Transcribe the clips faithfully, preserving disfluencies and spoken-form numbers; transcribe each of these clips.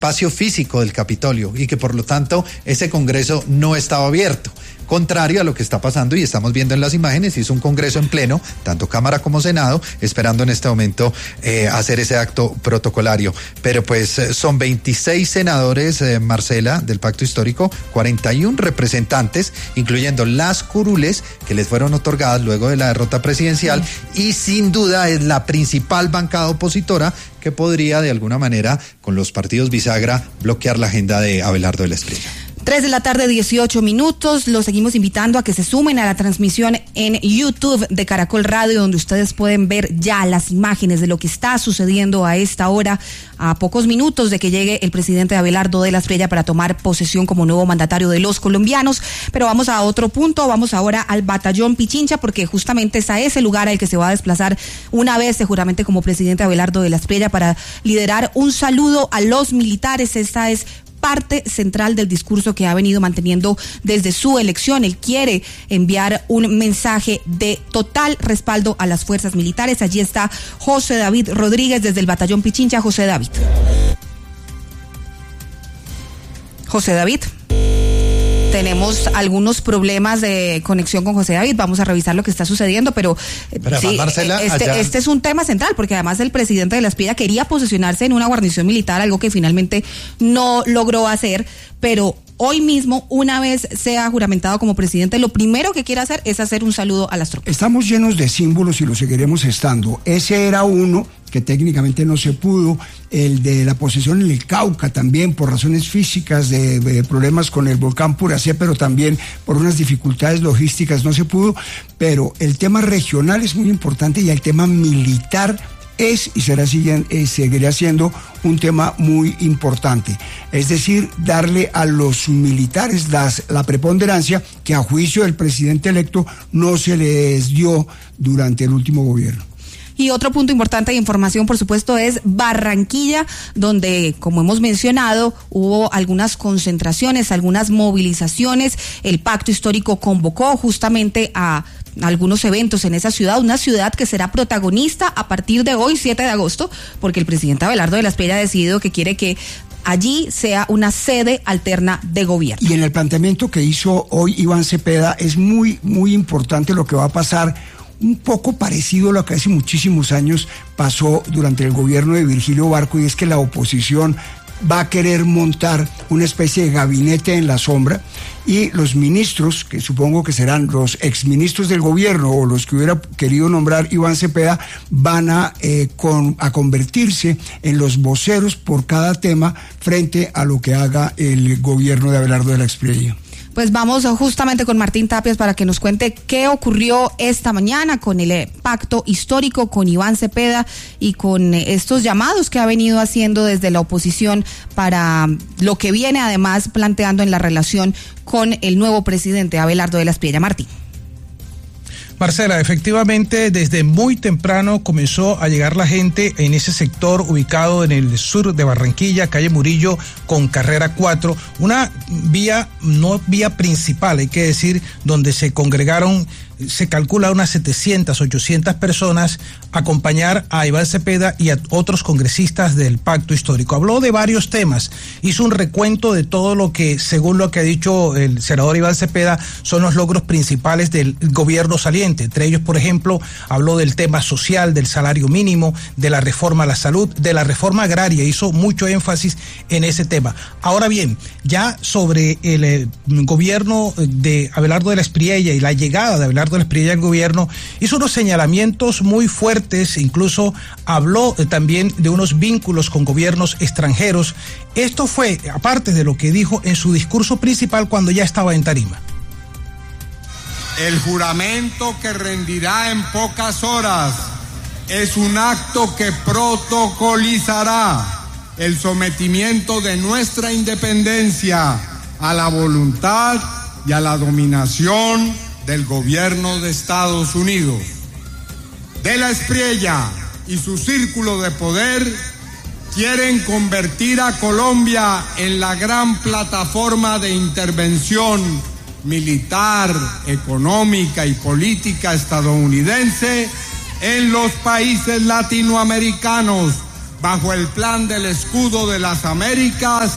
espacio físico del Capitolio y que por lo tanto ese Congreso no estaba abierto. Contrario a lo que está pasando y estamos viendo en las imágenes, hizo un Congreso en pleno, tanto Cámara como Senado, esperando en este momento eh, hacer ese acto protocolario. Pero pues son veintiséis senadores, eh, Marcela, del Pacto Histórico, cuarenta y uno representantes, incluyendo las curules que les fueron otorgadas luego de la derrota presidencial, sí. Y sin duda es la principal bancada opositora que podría de alguna manera, con los partidos bisagra, bloquear la agenda de Abelardo de la Espriella. Tres de la tarde, dieciocho minutos. Los seguimos invitando a que se sumen a la transmisión en YouTube de Caracol Radio, donde ustedes pueden ver ya las imágenes de lo que está sucediendo a esta hora, a pocos minutos de que llegue el presidente Abelardo de la Espriella para tomar posesión como nuevo mandatario de los colombianos. Pero vamos a otro punto, vamos ahora al Batallón Pichincha, porque justamente es a ese lugar al que se va a desplazar una vez se juramente como presidente Abelardo de la Espriella para liderar un saludo a los militares. Esta es parte central del discurso que ha venido manteniendo desde su elección. Él quiere enviar un mensaje de total respaldo a las fuerzas militares. Allí está José David Rodríguez desde el Batallón Pichincha. José David. José David. Tenemos algunos problemas de conexión con José David, vamos a revisar lo que está sucediendo, pero, pero sí, Marcela, este, este es un tema central, porque además el presidente de la Espriella quería posesionarse en una guarnición militar, algo que finalmente no logró hacer, pero hoy mismo, una vez sea juramentado como presidente, lo primero que quiere hacer es hacer un saludo a las tropas. Estamos llenos de símbolos y lo seguiremos estando. Ese era uno que técnicamente no se pudo, el de la posesión en el Cauca también por razones físicas, de, de problemas con el volcán Puracé, pero también por unas dificultades logísticas no se pudo, pero el tema regional es muy importante y el tema militar es y será eh, seguirá siendo un tema muy importante. Es decir, darle a los militares las, la preponderancia que a juicio del presidente electo no se les dio durante el último gobierno. Y otro punto importante de información, por supuesto, es Barranquilla, donde, como hemos mencionado, hubo algunas concentraciones, algunas movilizaciones. El Pacto Histórico convocó justamente a algunos eventos en esa ciudad, una ciudad que será protagonista a partir de hoy, siete de agosto, porque el presidente Abelardo de la Espriella ha decidido que quiere que allí sea una sede alterna de gobierno. Y en el planteamiento que hizo hoy Iván Cepeda es muy, muy importante lo que va a pasar, un poco parecido a lo que hace muchísimos años pasó durante el gobierno de Virgilio Barco, y es que la oposición va a querer montar una especie de gabinete en la sombra y los ministros, que supongo que serán los exministros del gobierno o los que hubiera querido nombrar Iván Cepeda, van a, eh, con, a convertirse en los voceros por cada tema frente a lo que haga el gobierno de Abelardo de la Espriella. Pues vamos justamente con Martín Tapias para que nos cuente qué ocurrió esta mañana con el Pacto Histórico, con Iván Cepeda y con estos llamados que ha venido haciendo desde la oposición para lo que viene además planteando en la relación con el nuevo presidente Abelardo de la Espriella. Martín. Marcela, efectivamente, desde muy temprano comenzó a llegar la gente en ese sector ubicado en el sur de Barranquilla, calle Murillo con carrera cuatro, una vía, no vía principal, hay que decir, donde se congregaron, se calcula unas setecientas, ochocientas personas a acompañar a Iván Cepeda y a otros congresistas del Pacto Histórico. Habló de varios temas, hizo un recuento de todo lo que, según lo que ha dicho el senador Iván Cepeda, son los logros principales del gobierno saliente. Entre ellos, por ejemplo, habló del tema social, del salario mínimo, de la reforma a la salud, de la reforma agraria, hizo mucho énfasis en ese tema. Ahora bien, ya sobre el, el gobierno de Abelardo de la Espriella y la llegada de Abelardo de la Espriella al gobierno, hizo unos señalamientos muy fuertes, incluso habló eh, también de unos vínculos con gobiernos extranjeros. Esto fue, aparte de lo que dijo en su discurso principal cuando ya estaba en tarima. El juramento que rendirá en pocas horas es un acto que protocolizará el sometimiento de nuestra independencia a la voluntad y a la dominación del gobierno de Estados Unidos. De la Espriella y su círculo de poder quieren convertir a Colombia en la gran plataforma de intervención militar, económica y política estadounidense en los países latinoamericanos, bajo el plan del escudo de las Américas.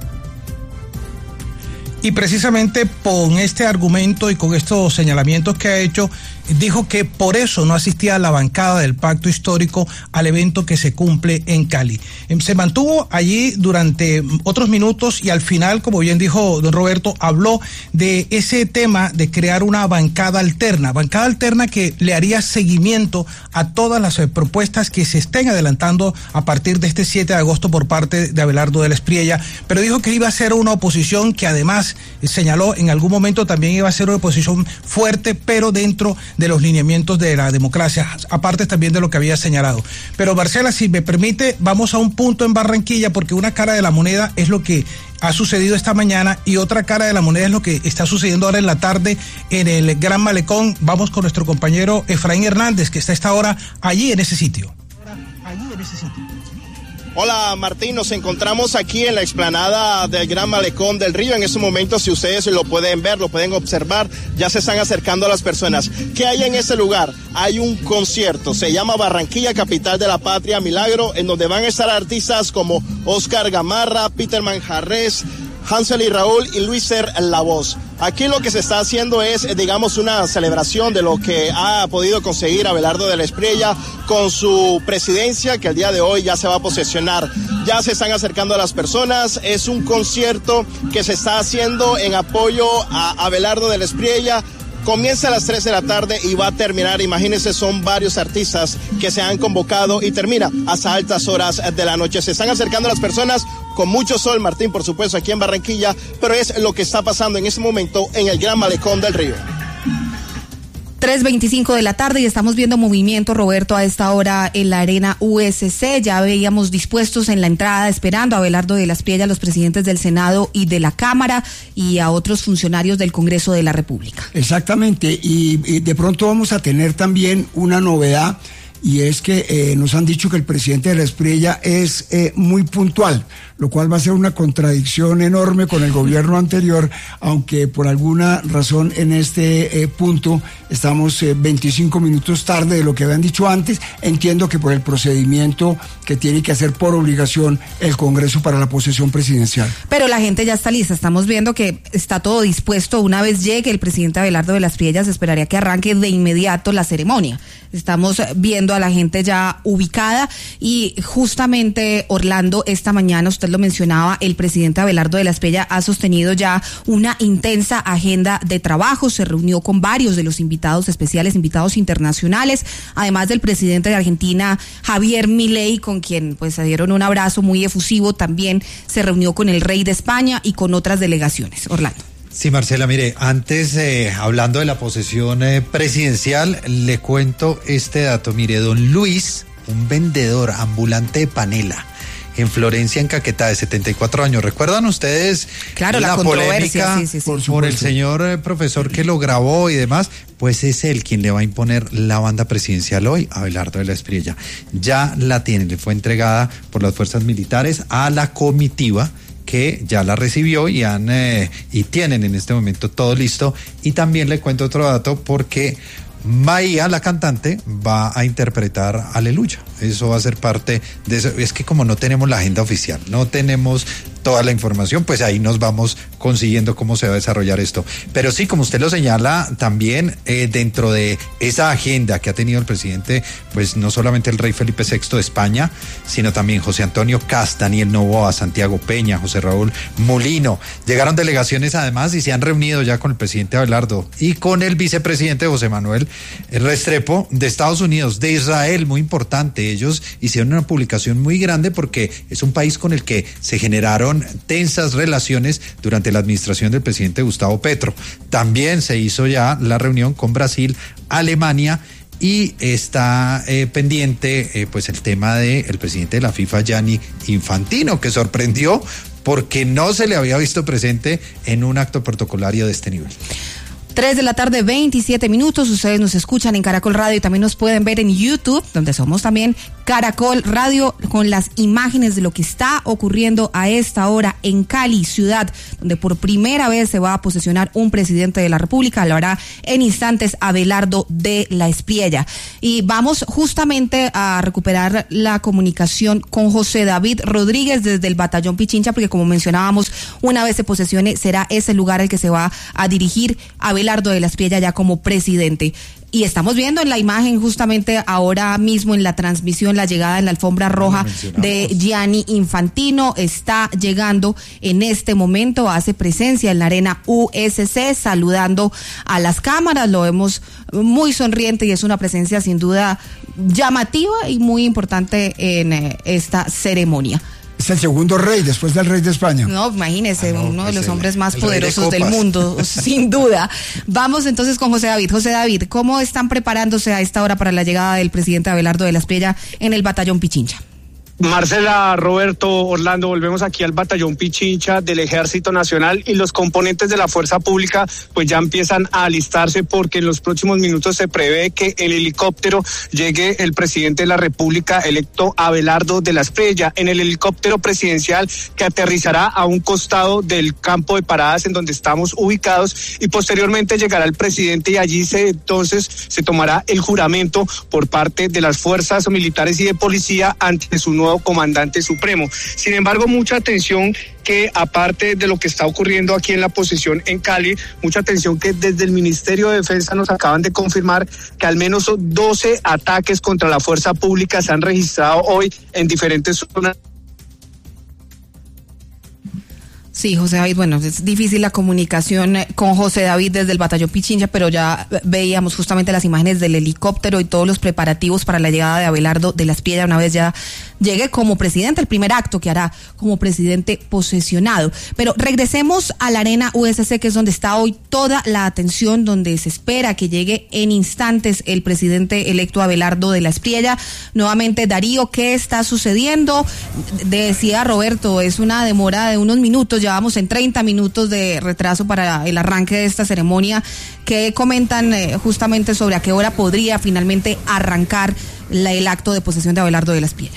Y precisamente con este argumento y con estos señalamientos que ha hecho, dijo que por eso no asistía a la bancada del Pacto Histórico al evento que se cumple en Cali. Se mantuvo allí durante otros minutos y al final, como bien dijo don Roberto, habló de ese tema de crear una bancada alterna, bancada alterna que le haría seguimiento a todas las propuestas que se estén adelantando a partir de este siete de agosto por parte de Abelardo de la Espriella, pero dijo que iba a ser una oposición que además señaló en algún momento también iba a ser una oposición fuerte, pero dentro de los lineamientos de la democracia, aparte también de lo que había señalado. Pero Marcela, si me permite, vamos a un punto en Barranquilla, porque una cara de la moneda es lo que ha sucedido esta mañana y otra cara de la moneda es lo que está sucediendo ahora en la tarde en el Gran Malecón. Vamos con nuestro compañero Efraín Hernández, que está a esta hora allí en ese sitio. Allí en ese sitio. Hola Martín, nos encontramos aquí en la explanada del Gran Malecón del Río. En estos momentos, si ustedes lo pueden ver, lo pueden observar, ya se están acercando a las personas. ¿Qué hay en este lugar? Hay un concierto, se llama Barranquilla, Capital de la Patria Milagro, en donde van a estar artistas como Oscar Gamarra, Peter Manjarres, Hansel y Raúl y Luiser La Voz. Aquí lo que se está haciendo es, digamos, una celebración de lo que ha podido conseguir Abelardo de la Espriella con su presidencia, que el día de hoy ya se va a posesionar. Ya se están acercando a las personas. Es un concierto que se está haciendo en apoyo a Abelardo de la Espriella. Comienza a las tres de la tarde y va a terminar, imagínense, son varios artistas que se han convocado y termina hasta altas horas de la noche. Se están acercando las personas con mucho sol, Martín, por supuesto, aquí en Barranquilla, pero es lo que está pasando en este momento en el Gran Malecón del Río. tres veinticinco de la tarde y estamos viendo movimiento, Roberto, a esta hora en la arena U S C. Ya veíamos dispuestos en la entrada, esperando a Abelardo de la Espriella, a los presidentes del Senado y de la Cámara y a otros funcionarios del Congreso de la República. Exactamente, y, y de pronto vamos a tener también una novedad, y es que eh, nos han dicho que el presidente de la Espriella es eh, muy puntual, lo cual va a ser una contradicción enorme con el gobierno anterior, aunque por alguna razón en este eh, punto estamos eh, veinticinco minutos tarde de lo que habían dicho antes. Entiendo que por el procedimiento que tiene que hacer por obligación el Congreso para la posesión presidencial. Pero la gente ya está lista, estamos viendo que está todo dispuesto. Una vez llegue el presidente Abelardo de la Espriella, se esperaría que arranque de inmediato la ceremonia. Estamos viendo a la gente ya ubicada y justamente, Orlando, esta mañana usted lo mencionaba, el presidente Abelardo de la Espriella ha sostenido ya una intensa agenda de trabajo, se reunió con varios de los invitados especiales, invitados internacionales, además del presidente de Argentina, Javier Milei, con quien pues se dieron un abrazo muy efusivo, también se reunió con el rey de España y con otras delegaciones. Orlando. Sí, Marcela, mire, antes, eh, hablando de la posesión eh, presidencial, le cuento este dato. Mire, don Luis, un vendedor ambulante de panela en Florencia, en Caquetá, de setenta y cuatro años. ¿Recuerdan ustedes claro, la, la polémica sí, sí, sí. por, por el señor eh, profesor que lo grabó y demás? Pues es él quien le va a imponer la banda presidencial hoy, Abelardo de la Espriella. Ya la tiene, le fue entregada por las fuerzas militares a la comitiva, que ya la recibió y han eh, y tienen en este momento todo listo. Y también le cuento otro dato, porque Maía, la cantante, va a interpretar Aleluya. Eso va a ser parte de eso. Es que como no tenemos la agenda oficial, no tenemos toda la información, pues ahí nos vamos consiguiendo cómo se va a desarrollar esto. Pero sí, como usted lo señala, también eh, dentro de esa agenda que ha tenido el presidente, pues no solamente el rey Felipe sexto de España, sino también José Antonio Cast, Daniel Noboa, Santiago Peña, José Raúl Molino. Llegaron delegaciones además y se han reunido ya con el presidente Abelardo y con el vicepresidente José Manuel Restrepo de Estados Unidos, de Israel, muy importante. Ellos hicieron una publicación muy grande porque es un país con el que se generaron tensas relaciones durante la administración del presidente Gustavo Petro. También se hizo ya la reunión con Brasil, Alemania, y está eh, pendiente eh, pues el tema del presidente de la FIFA, Gianni Infantino, que sorprendió porque no se le había visto presente en un acto protocolario de este nivel. tres de la tarde, veintisiete minutos. Ustedes nos escuchan en Caracol Radio y también nos pueden ver en YouTube, donde somos también Caracol Radio, con las imágenes de lo que está ocurriendo a esta hora en Cali, ciudad donde por primera vez se va a posesionar un presidente de la República. Lo hará en instantes Abelardo de la Espriella. Y vamos justamente a recuperar la comunicación con José David Rodríguez desde el Batallón Pichincha, porque como mencionábamos, una vez se posesione, será ese lugar al que se va a dirigir Abelardo de la Espriella ya como presidente. Y estamos viendo en la imagen justamente ahora mismo en la transmisión la llegada en la alfombra roja de Gianni Infantino. Está llegando en este momento, hace presencia en la arena U S C, saludando a las cámaras. Lo vemos muy sonriente y es una presencia sin duda llamativa y muy importante en eh, esta ceremonia. Es el segundo rey después del rey de España. No, imagínese, ah, no, uno pues de los el, hombres más poderosos de del mundo, sin duda. Vamos entonces con José David. José David, ¿cómo están preparándose a esta hora para la llegada del presidente Abelardo de la Espriella en el Batallón Pichincha? Marcela, Roberto, Orlando, volvemos aquí al Batallón Pichincha del Ejército Nacional y los componentes de la Fuerza Pública pues ya empiezan a alistarse porque en los próximos minutos se prevé que el helicóptero llegue el presidente de la República electo Abelardo de la Espriella en el helicóptero presidencial que aterrizará a un costado del campo de paradas en donde estamos ubicados y posteriormente llegará el presidente y allí se entonces se tomará el juramento por parte de las fuerzas militares y de policía ante su nuevo comandante supremo. Sin embargo, mucha atención que aparte de lo que está ocurriendo aquí en la posesión en Cali, mucha atención que desde el Ministerio de Defensa nos acaban de confirmar que al menos doce ataques contra la fuerza pública se han registrado hoy en diferentes zonas. Sí, José David, bueno, es difícil la comunicación con José David desde el Batallón Pichincha, pero ya veíamos justamente las imágenes del helicóptero y todos los preparativos para la llegada de Abelardo de la Espriella una vez ya llegue como presidente, el primer acto que hará como presidente posesionado. Pero regresemos a la arena U S C, que es donde está hoy toda la atención, donde se espera que llegue en instantes el presidente electo Abelardo de la Espriella. Nuevamente, Darío, ¿qué está sucediendo? Decía Roberto, es una demora de unos minutos, llevamos en treinta minutos de retraso para el arranque de esta ceremonia. ¿Qué comentan eh, justamente sobre a qué hora podría finalmente arrancar la, el acto de posesión de Abelardo de la Espriella?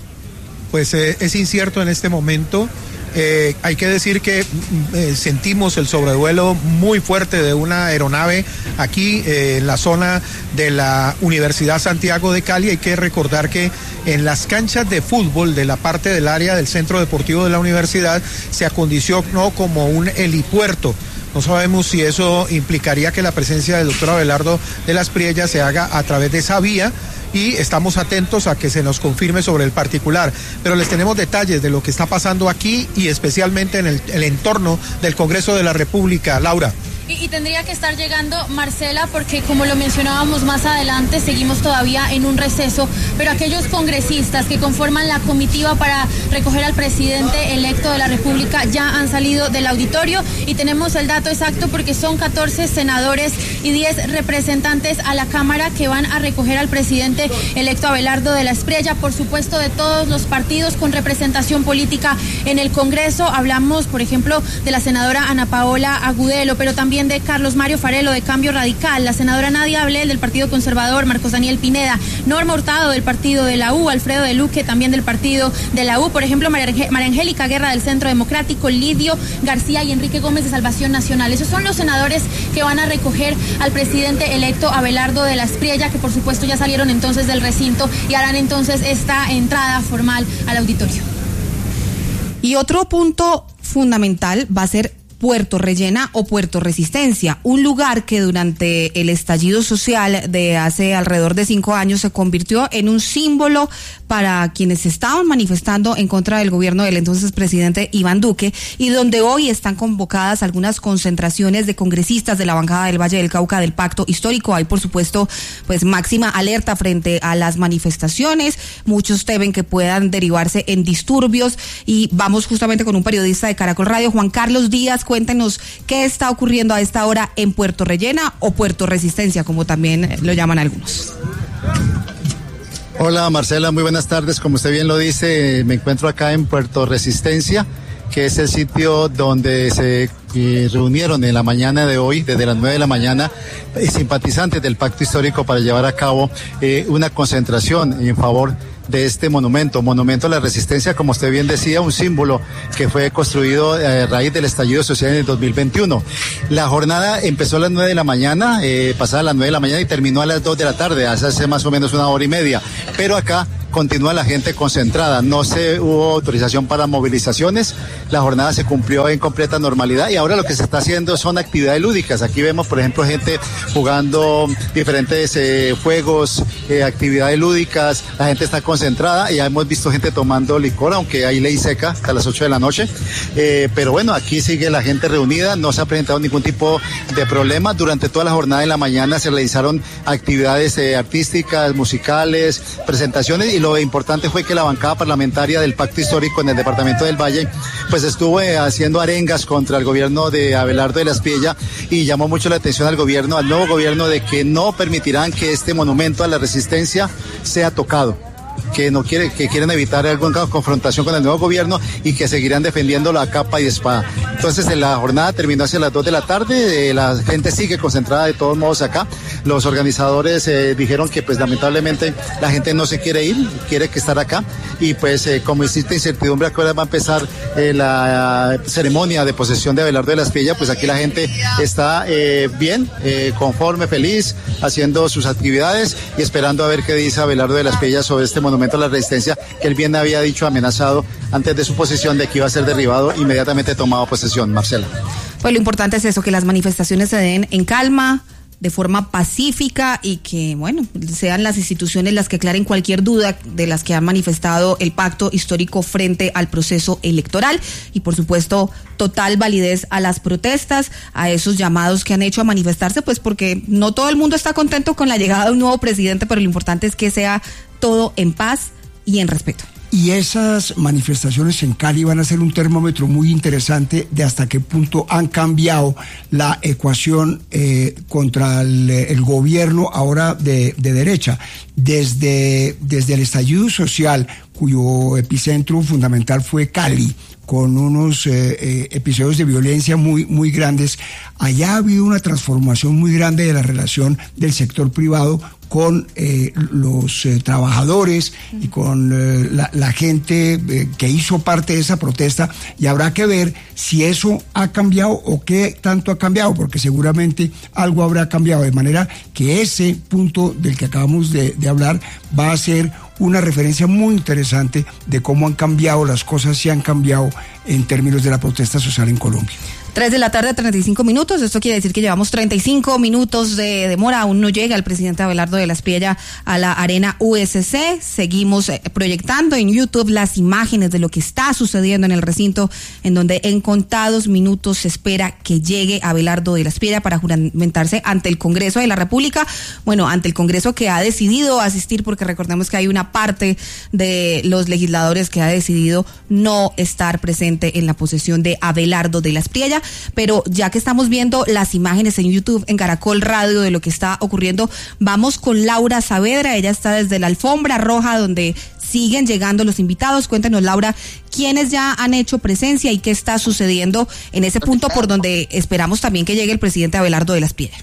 Pues eh, es incierto en este momento. Eh, hay que decir que eh, sentimos el sobrevuelo muy fuerte de una aeronave aquí eh, en la zona de la Universidad Santiago de Cali. Hay que recordar que en las canchas de fútbol de la parte del área del centro deportivo de la universidad se acondicionó como un helipuerto. No sabemos si eso implicaría que la presencia del doctor Abelardo de la Espriella se haga a través de esa vía, y estamos atentos a que se nos confirme sobre el particular. Pero les tenemos detalles de lo que está pasando aquí y especialmente en el, el entorno del Congreso de la República. Laura. Y, y tendría que estar llegando Marcela, porque como lo mencionábamos más adelante, seguimos todavía en un receso, pero aquellos congresistas que conforman la comitiva para recoger al presidente electo de la República ya han salido del auditorio y tenemos el dato exacto porque son catorce senadores y diez representantes a la Cámara que van a recoger al presidente electo Abelardo de la Espriella, por supuesto de todos los partidos con representación política en el Congreso. Hablamos, por ejemplo, de la senadora Ana Paola Agudelo, pero también de Carlos Mario Farelo de Cambio Radical, la senadora Nadia Ablel del Partido Conservador, Marcos Daniel Pineda, Norma Hurtado del Partido de la U, Alfredo de Luque también del Partido de la U, por ejemplo, María Angélica Guerra del Centro Democrático, Lidio García y Enrique Gómez de Salvación Nacional. Esos son los senadores que van a recoger al presidente electo Abelardo de la Espriella, que por supuesto ya salieron entonces del recinto y harán entonces esta entrada formal al auditorio. Y otro punto fundamental va a ser Puerto Rellena o Puerto Resistencia, un lugar que durante el estallido social de hace alrededor de cinco años se convirtió en un símbolo para quienes estaban manifestando en contra del gobierno del entonces presidente Iván Duque, y donde hoy están convocadas algunas concentraciones de congresistas de la bancada del Valle del Cauca del Pacto Histórico. Hay, por supuesto, pues máxima alerta frente a las manifestaciones. Muchos temen que puedan derivarse en disturbios, y vamos justamente con un periodista de Caracol Radio, Juan Carlos Díaz. Cuéntenos qué está ocurriendo a esta hora en Puerto Rellena o Puerto Resistencia, como también lo llaman algunos. Hola Marcela, muy buenas tardes. Como usted bien lo dice, me encuentro acá en Puerto Resistencia, que es el sitio donde se eh, reunieron en la mañana de hoy, desde las nueve de la mañana, eh, simpatizantes del Pacto Histórico para llevar a cabo eh, una concentración en favor de este monumento, monumento a la resistencia, como usted bien decía, un símbolo que fue construido a raíz del estallido social en el dos mil veintiuno. La jornada empezó a las nueve de la mañana, eh, pasada las nueve de la mañana y terminó a las dos de la tarde, hace más o menos una hora y media, pero acá continúa la gente concentrada, no se hubo autorización para movilizaciones, la jornada se cumplió en completa normalidad y ahora lo que se está haciendo son actividades lúdicas. Aquí vemos, por ejemplo, gente jugando diferentes eh, juegos, eh, actividades lúdicas, la gente está concentrada y ya hemos visto gente tomando licor, aunque hay ley seca hasta las ocho de la noche, eh, pero bueno, aquí sigue la gente reunida, no se ha presentado ningún tipo de problema. Durante toda la jornada de la mañana se realizaron actividades eh, artísticas, musicales, presentaciones, y lo importante fue que la bancada parlamentaria del Pacto Histórico en el departamento del Valle pues estuvo eh, haciendo arengas contra el gobierno de Abelardo de la Espriella y llamó mucho la atención al gobierno, al nuevo gobierno, de que no permitirán que este monumento a la resistencia sea tocado, que no quiere, que quieren evitar alguna confrontación con el nuevo gobierno y que seguirán defendiéndolo a capa y espada. Entonces la jornada terminó hacia las dos de la tarde, eh, la gente sigue concentrada de todos modos acá. Los organizadores eh, dijeron que pues lamentablemente la gente no se quiere ir, quiere que estar acá y pues eh, como existe incertidumbre a qué hora va a empezar eh, la ceremonia de posesión de Abelardo de la Espriella, pues aquí la gente está eh, bien, eh, conforme, feliz, haciendo sus actividades y esperando a ver qué dice Abelardo de la Espriella sobre este monumento a la resistencia, que él bien había dicho, amenazado antes de su posesión, de que iba a ser derribado inmediatamente tomado posesión. Marcela. Pues lo importante es eso, que las manifestaciones se den en calma, de forma pacífica y que, bueno, sean las instituciones las que aclaren cualquier duda de las que han manifestado el Pacto Histórico frente al proceso electoral y, por supuesto, total validez a las protestas, a esos llamados que han hecho a manifestarse, pues porque no todo el mundo está contento con la llegada de un nuevo presidente, pero lo importante es que sea todo en paz y en respeto. Y esas manifestaciones en Cali van a ser un termómetro muy interesante de hasta qué punto han cambiado la ecuación eh, contra el, el gobierno ahora de, de derecha. Desde, desde el estallido social, cuyo epicentro fundamental fue Cali, con unos eh, eh, episodios de violencia muy, muy grandes, allá ha habido una transformación muy grande de la relación del sector privado con eh, los eh, trabajadores y con eh, la, la gente eh, que hizo parte de esa protesta, y habrá que ver si eso ha cambiado o qué tanto ha cambiado, porque seguramente algo habrá cambiado, de manera que ese punto del que acabamos de, de hablar va a ser una referencia muy interesante de cómo han cambiado las cosas, si han cambiado en términos de la protesta social en Colombia. Tres de la tarde, treinta y cinco minutos. Esto quiere decir que llevamos treinta y cinco minutos de demora. Aún no llega el presidente Abelardo de la Espriella a la Arena U S C. Seguimos proyectando en YouTube las imágenes de lo que está sucediendo en el recinto, en donde en contados minutos se espera que llegue Abelardo de la Espriella para juramentarse ante el Congreso de la República. Bueno, ante el Congreso que ha decidido asistir, porque recordemos que hay una parte de los legisladores que ha decidido no estar presente en la posesión de Abelardo de la Espriella. Pero ya que estamos viendo las imágenes en YouTube, en Caracol Radio, de lo que está ocurriendo, vamos con Laura Saavedra. Ella está desde la alfombra roja, donde siguen llegando los invitados. Cuéntanos, Laura, quiénes ya han hecho presencia y qué está sucediendo en ese punto por donde esperamos también que llegue el presidente Abelardo de la Espriella.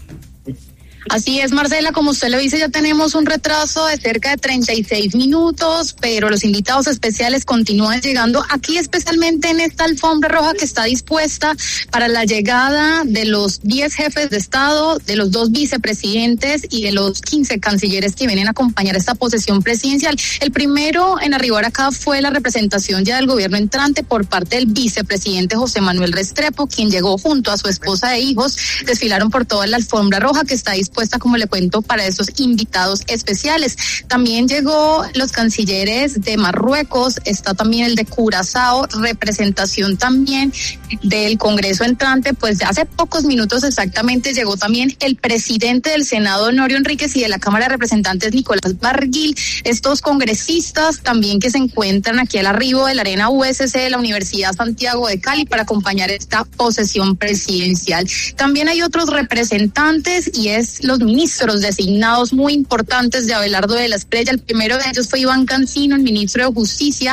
Así es, Marcela, como usted lo dice, ya tenemos un retraso de cerca de treinta y seis minutos, pero los invitados especiales continúan llegando aquí, especialmente en esta alfombra roja que está dispuesta para la llegada de los diez jefes de Estado, de los dos vicepresidentes y de los quince cancilleres que vienen a acompañar esta posesión presidencial. El primero en arribar acá fue la representación ya del gobierno entrante por parte del vicepresidente José Manuel Restrepo, quien llegó junto a su esposa e hijos, desfilaron por toda la alfombra roja que está dispuesta puesta, como le cuento, para esos invitados especiales. También llegó los cancilleres de Marruecos, está también el de Curazao, representación también del Congreso entrante, pues de hace pocos minutos exactamente llegó también el presidente del Senado, Honorio Enríquez, y de la Cámara de Representantes, Nicolás Barguil. Estos congresistas también que se encuentran aquí al arribo de la Arena U S C de la Universidad Santiago de Cali para acompañar esta posesión presidencial. También hay otros representantes y es los ministros designados muy importantes de Abelardo de la Espriella. El primero de ellos fue Iván Cancino, el ministro de Justicia,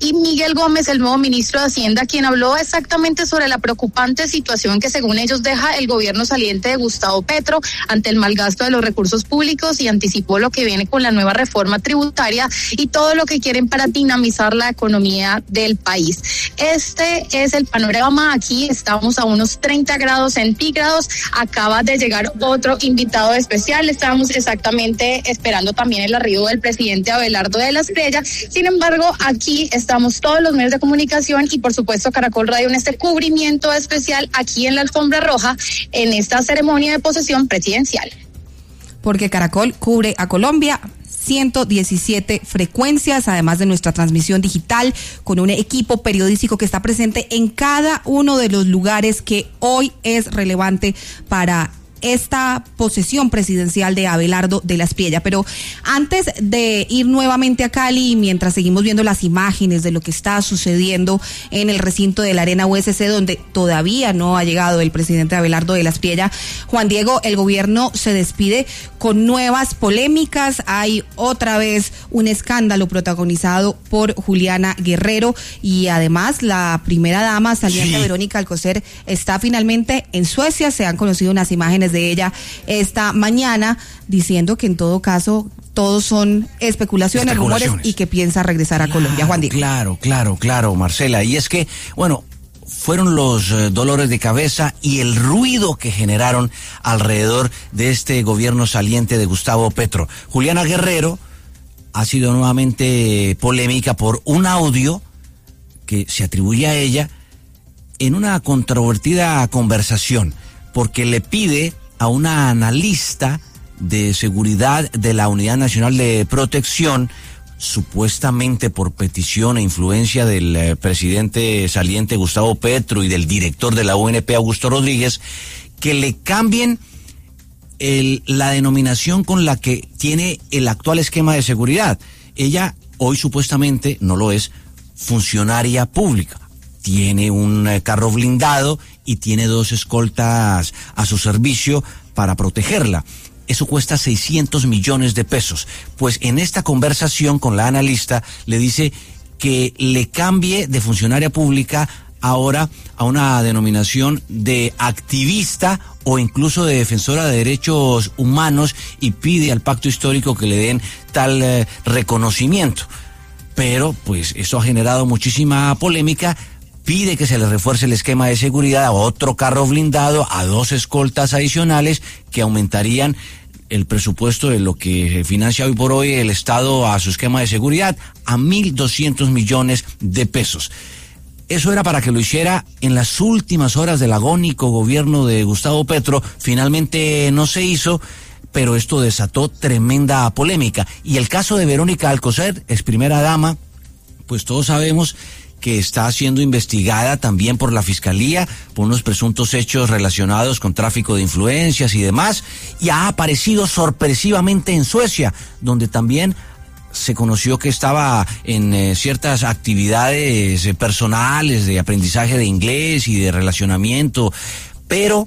y Miguel Gómez, el nuevo ministro de Hacienda, quien habló exactamente sobre la preocupante situación que según ellos deja el gobierno saliente de Gustavo Petro ante el malgasto de los recursos públicos, y anticipó lo que viene con la nueva reforma tributaria y todo lo que quieren para dinamizar la economía del país. Este es el panorama. Aquí estamos a unos treinta grados centígrados. Acaba de llegar otro invitado especial. Estábamos exactamente esperando también el arribo del presidente Abelardo de la Espriella. Sin embargo, aquí estamos todos los medios de comunicación y por supuesto Caracol Radio en este cubrimiento especial aquí en la alfombra roja en esta ceremonia de posesión presidencial. Porque Caracol cubre a Colombia, ciento diecisiete frecuencias, además de nuestra transmisión digital, con un equipo periodístico que está presente en cada uno de los lugares que hoy es relevante para esta posesión presidencial de Abelardo de la Espriella. Pero antes de ir nuevamente a Cali, mientras seguimos viendo las imágenes de lo que está sucediendo en el recinto de la Arena U S C, donde todavía no ha llegado el presidente Abelardo de la Espriella, Juan Diego, el gobierno se despide con nuevas polémicas. Hay otra vez un escándalo protagonizado por Juliana Guerrero y además la primera dama saliente, sí, Verónica Alcocer, está finalmente en Suecia. Se han conocido unas imágenes de ella esta mañana diciendo que en todo caso todos son especulaciones, especulaciones. rumores y que piensa regresar a claro, Colombia. Juan Diego. Claro, claro, claro, Marcela. Y es que, bueno, fueron los eh, dolores de cabeza y el ruido que generaron alrededor de este gobierno saliente de Gustavo Petro. Juliana Guerrero ha sido nuevamente polémica por un audio que se atribuye a ella en una controvertida conversación, porque le pide a una analista de seguridad de la Unidad Nacional de Protección, supuestamente por petición e influencia del eh, presidente saliente Gustavo Petro y del director de la U N P, Augusto Rodríguez, que le cambien el, la denominación con la que tiene el actual esquema de seguridad. Ella hoy supuestamente no lo es, funcionaria pública. Tiene un eh, carro blindado y tiene dos escoltas a su servicio para protegerla. Eso cuesta seiscientos millones de pesos. Pues en esta conversación con la analista le dice que le cambie de funcionaria pública ahora a una denominación de activista o incluso de defensora de derechos humanos y pide al pacto histórico que le den tal eh, reconocimiento. Pero pues eso ha generado muchísima polémica. Pide que se le refuerce el esquema de seguridad a otro carro blindado, a dos escoltas adicionales que aumentarían el presupuesto de lo que financia hoy por hoy el Estado a su esquema de seguridad a mil doscientos millones de pesos. Eso era para que lo hiciera en las últimas horas del agónico gobierno de Gustavo Petro. Finalmente no se hizo, pero esto desató tremenda polémica. Y el caso de Verónica Alcocer, ex primera dama, pues todos sabemos que está siendo investigada también por la Fiscalía por unos presuntos hechos relacionados con tráfico de influencias y demás, y ha aparecido sorpresivamente en Suecia, donde también se conoció que estaba en eh, ciertas actividades eh, personales de aprendizaje de inglés y de relacionamiento, pero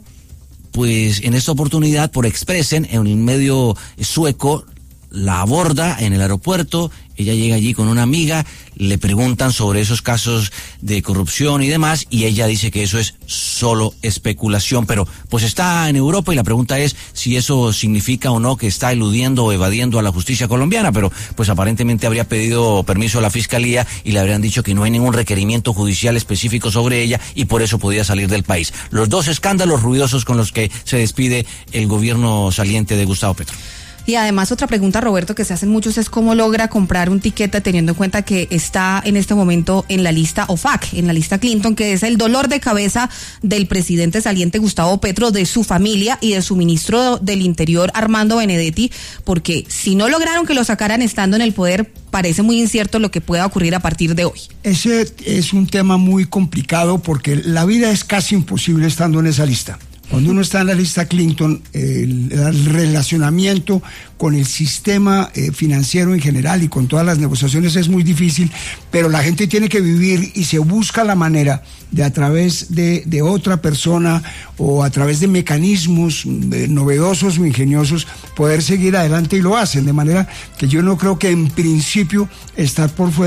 pues en esta oportunidad por Expressen, en un medio sueco, la aborda en el aeropuerto. Ella llega allí con una amiga, le preguntan sobre esos casos de corrupción y demás, y ella dice que eso es solo especulación, pero pues está en Europa y la pregunta es si eso significa o no que está eludiendo o evadiendo a la justicia colombiana, pero pues aparentemente habría pedido permiso a la Fiscalía y le habrían dicho que no hay ningún requerimiento judicial específico sobre ella y por eso podía salir del país. Los dos escándalos ruidosos con los que se despide el gobierno saliente de Gustavo Petro. Y además otra pregunta, Roberto, que se hacen muchos es cómo logra comprar un tiquete teniendo en cuenta que está en este momento en la lista O F A C, en la lista Clinton, que es el dolor de cabeza del presidente saliente Gustavo Petro, de su familia y de su ministro del Interior Armando Benedetti, porque si no lograron que lo sacaran estando en el poder, parece muy incierto lo que pueda ocurrir a partir de hoy. Ese es un tema muy complicado porque la vida es casi imposible estando en esa lista. Cuando uno está en la lista Clinton, el, el relacionamiento con el sistema eh, financiero en general y con todas las negociaciones es muy difícil, pero la gente tiene que vivir y se busca la manera de a través de, de otra persona o a través de mecanismos eh, novedosos o ingeniosos poder seguir adelante y lo hacen, de manera que yo no creo que en principio estar por fuera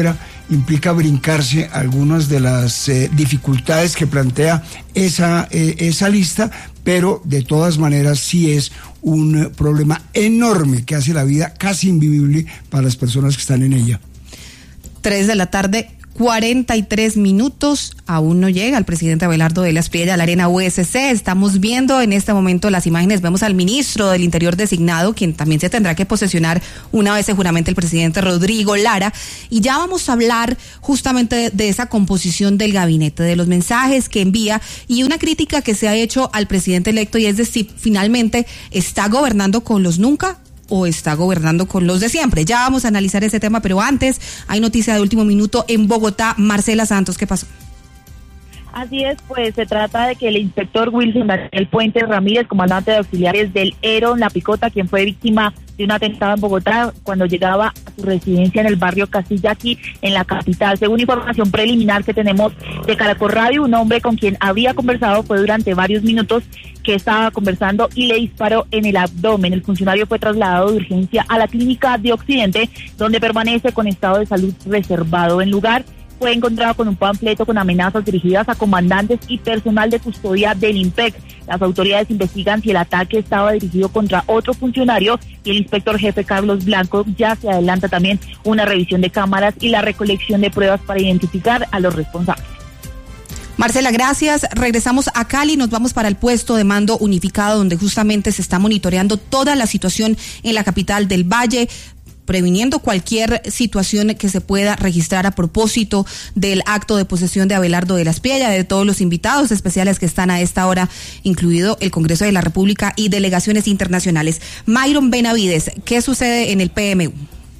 implica brincarse algunas de las eh, dificultades que plantea esa, eh, esa lista, pero de todas maneras sí es un eh, problema enorme que hace la vida casi invivible para las personas que están en ella. Tres de la tarde, cuarenta y tres minutos, aún no llega el presidente Abelardo de la Espriella a la Arena U S C. Estamos viendo en este momento las imágenes, vemos al ministro del Interior designado, quien también se tendrá que posesionar una vez se juramente el presidente Rodrigo Lara, y ya vamos a hablar justamente de, de esa composición del gabinete, de los mensajes que envía y una crítica que se ha hecho al presidente electo, y es decir, finalmente está gobernando con los nunca o está gobernando con los de siempre. Ya vamos a analizar ese tema, pero antes hay noticia de último minuto en Bogotá. Marcela Santos, ¿qué pasó? Así es, pues se trata de que el inspector Wilson Daniel Puentes Ramírez, comandante de auxiliares del ERO La Picota, quien fue víctima de un atentado en Bogotá cuando llegaba a su residencia en el barrio Castillaki, en la capital. Según información preliminar que tenemos de Caracol Radio, un hombre con quien había conversado fue durante varios minutos que estaba conversando y le disparó en el abdomen. El funcionario fue trasladado de urgencia a la clínica de Occidente, donde permanece con estado de salud reservado. En lugar fue encontrado con un panfleto con amenazas dirigidas a comandantes y personal de custodia del IMPEC. Las autoridades investigan si el ataque estaba dirigido contra otro funcionario, y el inspector jefe Carlos Blanco ya se adelanta también una revisión de cámaras y la recolección de pruebas para identificar a los responsables. Marcela, gracias. Regresamos a Cali, nos vamos para el puesto de mando unificado, donde justamente se está monitoreando toda la situación en la capital del Valle, previniendo cualquier situación que se pueda registrar a propósito del acto de posesión de Abelardo de la Espriella, de todos los invitados especiales que están a esta hora, incluido el Congreso de la República y delegaciones internacionales. Mayron Benavides, ¿qué sucede en el P M U?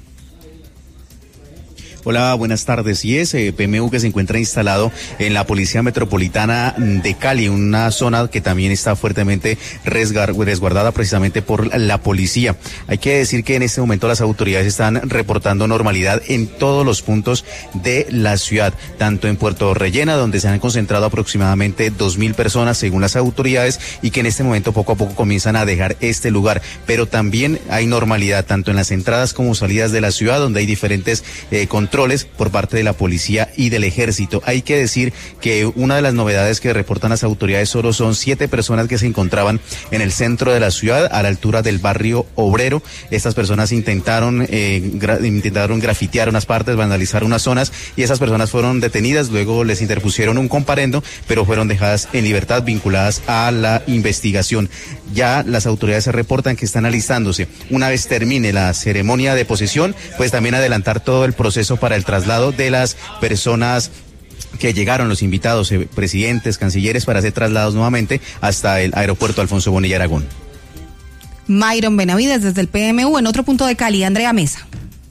Hola, buenas tardes. Y es eh, P M U que se encuentra instalado en la Policía Metropolitana de Cali, una zona que también está fuertemente resguardada precisamente por la policía. Hay que decir que en este momento las autoridades están reportando normalidad en todos los puntos de la ciudad, tanto en Puerto Rellena, donde se han concentrado aproximadamente dos mil personas según las autoridades, y que en este momento poco a poco comienzan a dejar este lugar. Pero también hay normalidad tanto en las entradas como salidas de la ciudad, donde hay diferentes eh, controles por parte de la policía y del ejército. Hay que decir que una de las novedades que reportan las autoridades solo son siete personas que se encontraban en el centro de la ciudad, a la altura del barrio Obrero. Estas personas intentaron eh, gra- intentaron grafitear unas partes, vandalizar unas zonas, y esas personas fueron detenidas. Luego les interpusieron un comparendo, pero fueron dejadas en libertad, vinculadas a la investigación. Ya las autoridades se reportan que están alistándose, una vez termine la ceremonia de posesión, pues también adelantar todo el proceso para el traslado de las personas que llegaron, los invitados, eh, presidentes, cancilleres, para ser trasladados nuevamente hasta el aeropuerto Alfonso Bonilla Aragón. Mayron Benavides desde el P M U. En otro punto de Cali, Andrea Mesa.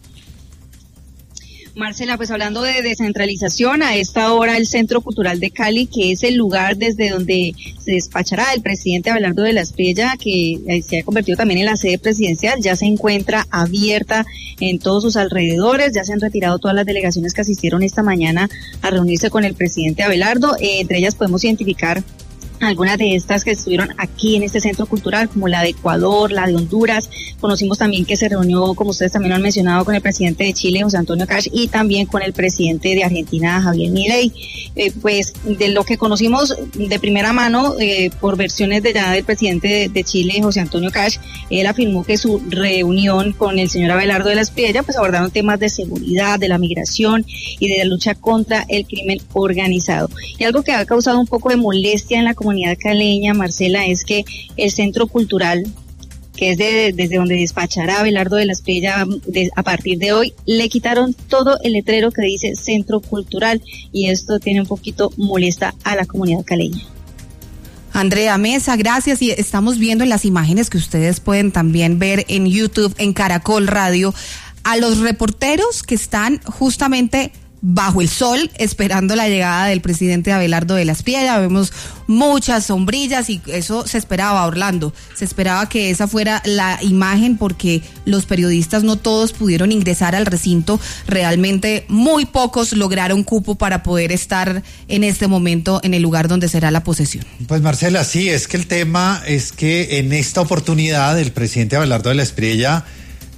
Marcela, pues hablando de descentralización, a esta hora el Centro Cultural de Cali, que es el lugar desde donde se despachará el presidente Abelardo de la Espriella, que se ha convertido también en la sede presidencial, ya se encuentra abierta en todos sus alrededores. Ya se han retirado todas las delegaciones que asistieron esta mañana a reunirse con el presidente Abelardo. Eh, entre ellas podemos identificar algunas de estas que estuvieron aquí en este centro cultural, como la de Ecuador, la de Honduras. Conocimos también que se reunió, como ustedes también lo han mencionado, con el presidente de Chile, José Antonio Cast, y también con el presidente de Argentina, Javier Milei. Eh, pues de lo que conocimos de primera mano, eh, por versiones de ya del presidente de, de Chile, José Antonio Cast, él afirmó que su reunión con el señor Abelardo de la Espriella pues abordaron temas de seguridad, de la migración y de la lucha contra el crimen organizado. Y algo que ha causado un poco de molestia en la comunidad comunidad caleña, Marcela, es que el centro cultural, que es de, desde donde despachará Abelardo de la Espriella de, a partir de hoy, le quitaron todo el letrero que dice centro cultural, y esto tiene un poquito molesta a la comunidad caleña. Andrea Mesa, gracias. Y estamos viendo en las imágenes que ustedes pueden también ver en YouTube, en Caracol Radio, a los reporteros que están justamente bajo el sol esperando la llegada del presidente Abelardo de la Espriella. Vemos muchas sombrillas y eso se esperaba, Orlando. Se esperaba que esa fuera la imagen porque los periodistas no todos pudieron ingresar al recinto. Realmente muy pocos lograron cupo para poder estar en este momento en el lugar donde será la posesión. Pues Marcela, sí, es que el tema es que en esta oportunidad el presidente Abelardo de la Espriella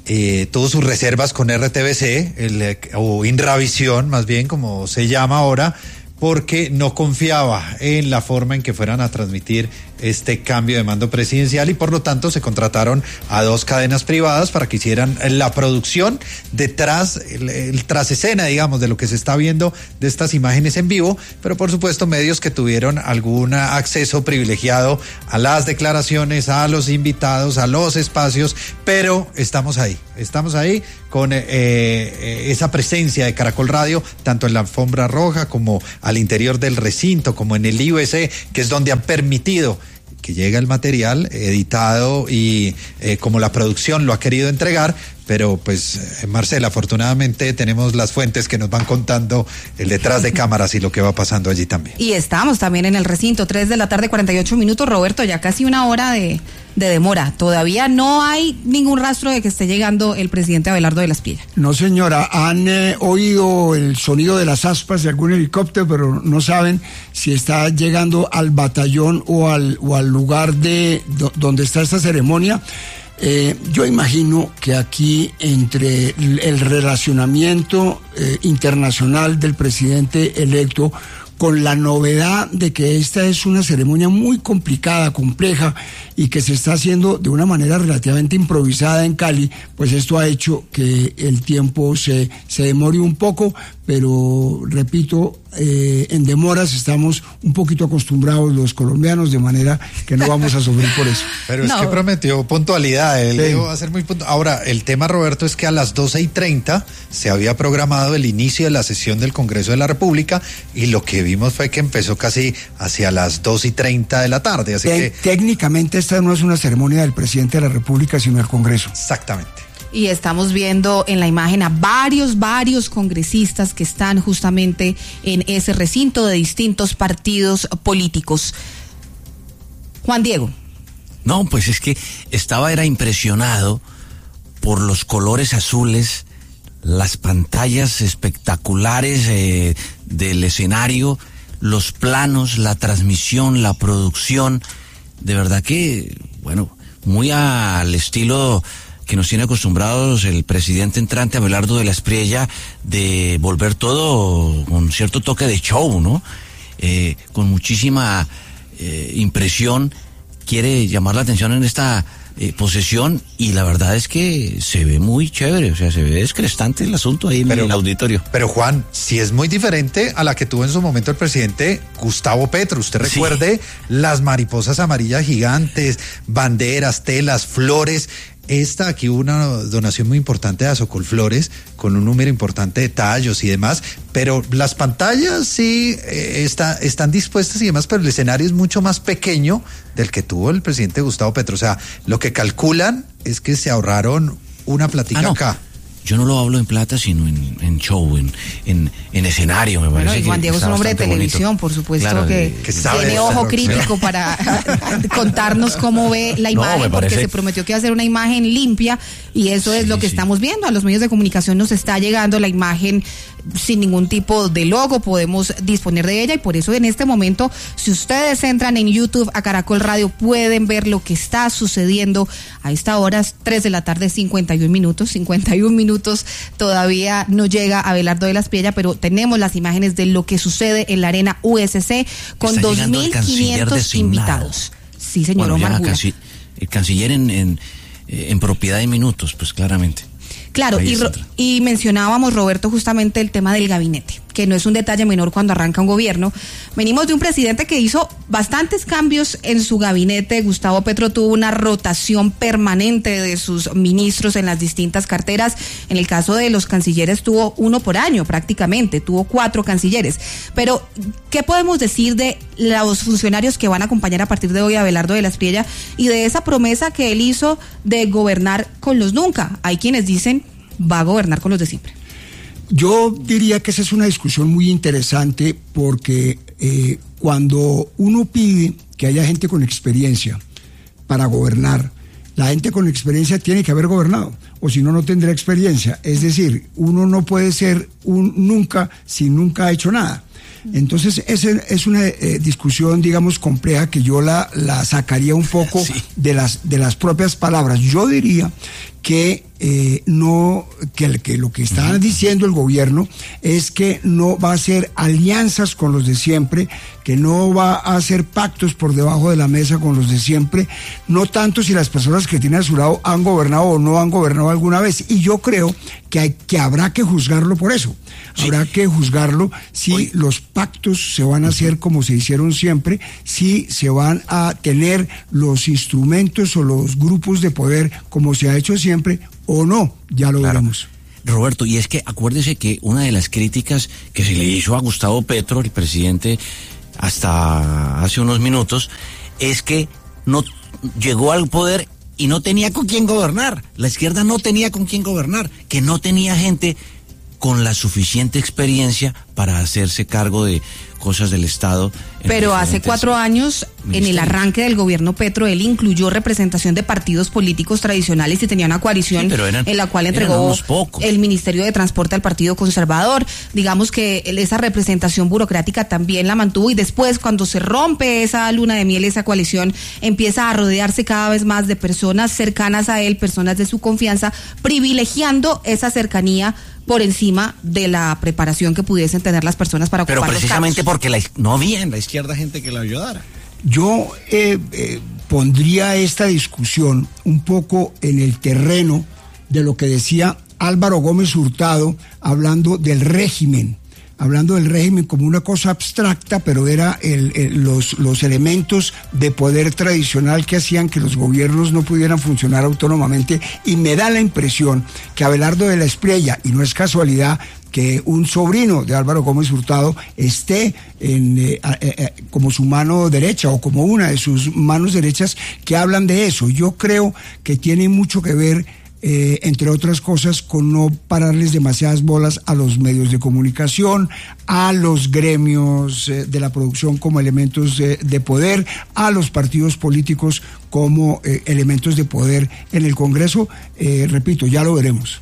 eh, tuvo sus reservas con R T V C, el, o Inravisión, más bien como se llama ahora, porque no confiaba en la forma en que fueran a transmitir este cambio de mando presidencial y por lo tanto se contrataron a dos cadenas privadas para que hicieran la producción detrás, el, el tras escena, digamos, de lo que se está viendo de estas imágenes en vivo, pero por supuesto medios que tuvieron algún acceso privilegiado a las declaraciones, a los invitados, a los espacios, pero estamos ahí, estamos ahí con eh, eh, esa presencia de Caracol Radio, tanto en la alfombra roja como al interior del recinto, como en el I U S E, que es donde han permitido que llegue el material editado y eh, como la producción lo ha querido entregar, pero pues eh, Marcela, afortunadamente tenemos las fuentes que nos van contando el detrás de cámaras y lo que va pasando allí también. Y estamos también en el recinto, tres de la tarde, cuarenta y ocho minutos, Roberto, ya casi una hora de, de demora. Todavía no hay ningún rastro de que esté llegando el presidente Abelardo de la Espriella. No, señora, han eh, oído el sonido de las aspas de algún helicóptero, pero no saben si está llegando al batallón o al, o al lugar de do, donde está esta ceremonia. Eh, yo imagino que aquí entre el relacionamiento eh, internacional del presidente electo con la novedad de que esta es una ceremonia muy complicada, compleja y que se está haciendo de una manera relativamente improvisada en Cali, pues esto ha hecho que el tiempo se, se demore un poco, pero repito, eh, en demoras estamos un poquito acostumbrados los colombianos, de manera que no vamos a sufrir por eso. Pero es no. que prometió puntualidad, él sí. va a ser muy puntual. Ahora, el tema, Roberto, es que a las doce y treinta se había programado el inicio de la sesión del Congreso de la República y lo que vimos fue que empezó casi hacia las dos y treinta de la tarde. Así Te- que técnicamente esta no es una ceremonia del presidente de la República, sino del Congreso. Exactamente. Y estamos viendo en la imagen a varios, varios congresistas que están justamente en ese recinto de distintos partidos políticos. Juan Diego. No, pues es que estaba, era impresionado por los colores azules, las pantallas espectaculares eh, del escenario, los planos, la transmisión, la producción. De verdad que, bueno, muy al estilo que nos tiene acostumbrados el presidente entrante Abelardo de la Espriella, de volver todo con cierto toque de show, ¿no? Eh, con muchísima eh, impresión, quiere llamar la atención en esta eh, posesión y la verdad es que se ve muy chévere, o sea, se ve descrestante el asunto ahí en pero, el auditorio. Pero Juan, si es muy diferente a la que tuvo en su momento el presidente Gustavo Petro. Usted recuerde sí. las mariposas amarillas gigantes, banderas, telas, flores. Esta aquí hubo una donación muy importante de Azocolflores con un número importante de tallos y demás, pero las pantallas sí eh, está, están dispuestas y demás, pero el escenario es mucho más pequeño del que tuvo el presidente Gustavo Petro. O sea, lo que calculan es que se ahorraron una platica ah, no. acá. Yo no lo hablo en plata, sino en, en show, en, en, en escenario, me bueno, parece. Y Juan Diego es un hombre de televisión, bonito. Por supuesto, claro, que, que tiene ojo crítico sí. para contarnos cómo ve la imagen, no, porque se prometió que iba a ser una imagen limpia, y eso sí, es lo que sí. estamos viendo. A los medios de comunicación nos está llegando la imagen sin ningún tipo de logo, podemos disponer de ella, y por eso en este momento, si ustedes entran en YouTube a Caracol Radio, pueden ver lo que está sucediendo a esta hora, tres de la tarde, cincuenta y un minutos, cincuenta y un minutos, todavía no llega Abelardo de la Espriella, pero tenemos las imágenes de lo que sucede en la Arena U S C con dos mil quinientos invitados. Sí, señor bueno, Omar Jura. El canciller en, en, en propiedad de minutos, pues claramente. Claro, y, y mencionábamos, Roberto, justamente el tema del gabinete, que no es un detalle menor cuando arranca un gobierno. Venimos de un presidente que hizo bastantes cambios en su gabinete. Gustavo Petro tuvo una rotación permanente de sus ministros en las distintas carteras. En el caso de los cancilleres tuvo uno por año prácticamente, tuvo cuatro cancilleres. Pero, ¿qué podemos decir de los funcionarios que van a acompañar a partir de hoy a Abelardo de la Espriella y de esa promesa que él hizo de gobernar con los nunca? Hay quienes dicen, va a gobernar con los de siempre. Yo diría que esa es una discusión muy interesante porque eh, cuando uno pide que haya gente con experiencia para gobernar, la gente con experiencia tiene que haber gobernado, o si no, no tendrá experiencia. Es decir, uno no puede ser un nunca si nunca ha hecho nada. Entonces, esa es una eh, discusión, digamos, compleja, que yo la, la sacaría un poco sí. de las, de las propias palabras. Yo diría que eh, no, que, que lo que está diciendo el gobierno es que no va a hacer alianzas con los de siempre, que no va a hacer pactos por debajo de la mesa con los de siempre, no tanto si las personas que tiene a su lado han gobernado o no han gobernado alguna vez. Y yo creo que, hay, que habrá que juzgarlo por eso. Sí. Habrá que juzgarlo si Hoy. los pactos se van a hacer como se hicieron siempre, si se van a tener los instrumentos o los grupos de poder como se ha hecho siempre o no. Ya lo claro. veremos. Roberto, y es que acuérdese que una de las críticas que se le hizo a Gustavo Petro, el presidente, hasta hace unos minutos, es que no llegó al poder y no tenía con quién gobernar. La izquierda no tenía con quién gobernar, que no tenía gente con la suficiente experiencia para hacerse cargo de cosas del Estado. Pero hace cuatro años, en el arranque del gobierno Petro, él incluyó representación de partidos políticos tradicionales y tenía una coalición sí, eran, en la cual entregó el Ministerio de Transporte al Partido Conservador. Digamos que esa representación burocrática también la mantuvo, y después, cuando se rompe esa luna de miel, esa coalición empieza a rodearse cada vez más de personas cercanas a él, personas de su confianza, privilegiando esa cercanía por encima de la preparación que pudiesen tener las personas para ocupar los cargos. Pero precisamente porque la, no había en la izquierda gente que la ayudara. Yo eh, eh, pondría esta discusión un poco en el terreno de lo que decía Álvaro Gómez Hurtado, hablando del régimen, hablando del régimen como una cosa abstracta, pero era el, el, los, los elementos de poder tradicional que hacían que los gobiernos no pudieran funcionar autónomamente, y me da la impresión que Abelardo de la Espriella, y no es casualidad que un sobrino de Álvaro Gómez Hurtado esté en, eh, eh, como su mano derecha o como una de sus manos derechas, que hablan de eso. Yo creo que tiene mucho que ver, Eh, entre otras cosas, con no pararles demasiadas bolas a los medios de comunicación, a los gremios eh, de la producción como elementos eh, de poder, a los partidos políticos como eh, elementos de poder en el Congreso. Eh, repito, ya lo veremos.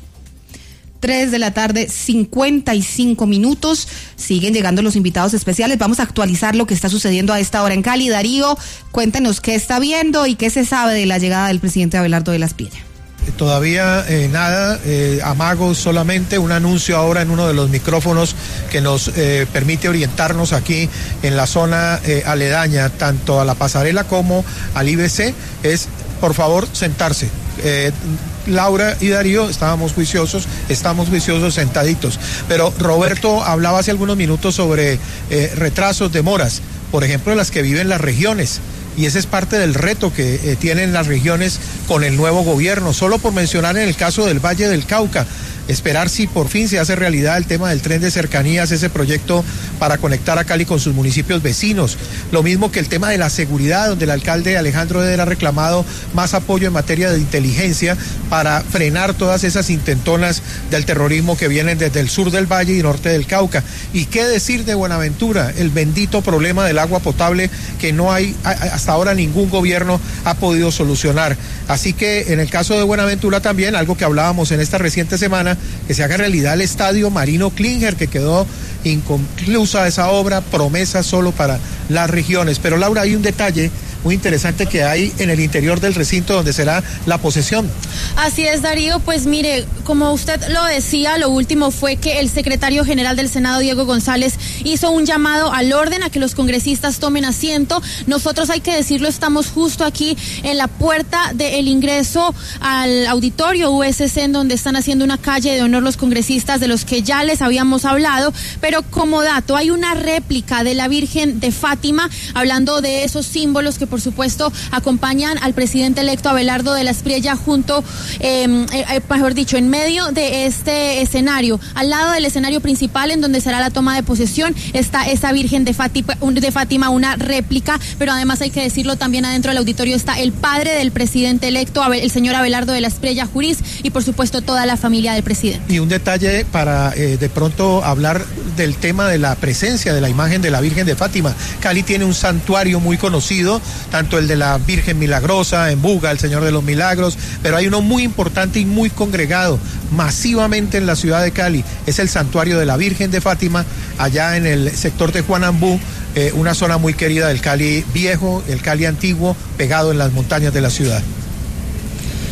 Tres de la tarde, cincuenta y cinco minutos. Siguen llegando los invitados especiales. Vamos a actualizar lo que está sucediendo a esta hora en Cali. Darío, cuéntenos qué está viendo y qué se sabe de la llegada del presidente Abelardo de la Espriella. Todavía eh, nada, eh, amagos solamente, un anuncio ahora en uno de los micrófonos que nos eh, permite orientarnos aquí en la zona eh, aledaña, tanto a la pasarela como al I B C, es por favor sentarse. Eh, Laura y Darío estábamos juiciosos, estamos juiciosos sentaditos, pero Roberto hablaba hace algunos minutos sobre eh, retrasos, demoras, por ejemplo, las que viven las regiones. Y ese es parte del reto que eh, tienen las regiones con el nuevo gobierno. Solo por mencionar en el caso del Valle del Cauca, esperar si por fin se hace realidad el tema del tren de cercanías, ese proyecto para conectar a Cali con sus municipios vecinos. Lo mismo que el tema de la seguridad, donde el alcalde Alejandro Eder ha reclamado más apoyo en materia de inteligencia para frenar todas esas intentonas del terrorismo que vienen desde el sur del Valle y norte del Cauca. Y qué decir de Buenaventura, el bendito problema del agua potable que no hay, hasta ahora ningún gobierno ha podido solucionar. Así que en el caso de Buenaventura también, algo que hablábamos en esta reciente semana, que se haga realidad el estadio Marino Klinger, que quedó inconclusa esa obra, promesa solo para las regiones. Pero Laura, hay un detalle muy interesante que hay en el interior del recinto donde será la posesión. Así es, Darío, pues mire, como usted lo decía, lo último fue que el secretario general del Senado, Diego González, hizo un llamado al orden a que los congresistas tomen asiento. Nosotros, hay que decirlo, estamos justo aquí en la puerta del ingreso al auditorio U S C, en donde están haciendo una calle de honor los congresistas de los que ya les habíamos hablado, pero como dato, hay una réplica de la Virgen de Fátima, hablando de esos símbolos que por supuesto acompañan al presidente electo Abelardo de la Espriella junto, eh, eh, mejor dicho, en medio de este escenario, al lado del escenario principal en donde será la toma de posesión, está esa Virgen de Fátima, de Fátima, una réplica, pero además hay que decirlo, también adentro del auditorio está el padre del presidente electo, el señor Abelardo de la Espriella Juriz, y por supuesto toda la familia del presidente. Y un detalle para eh, de pronto hablar del tema de la presencia de la imagen de la Virgen de Fátima. Cali tiene un santuario muy conocido, tanto el de la Virgen Milagrosa en Buga, el Señor de los Milagros, pero hay uno muy importante y muy congregado masivamente en la ciudad de Cali, es el santuario de la Virgen de Fátima, allá en el sector de Juanambú, eh, una zona muy querida del Cali viejo, el Cali antiguo, pegado en las montañas de la ciudad.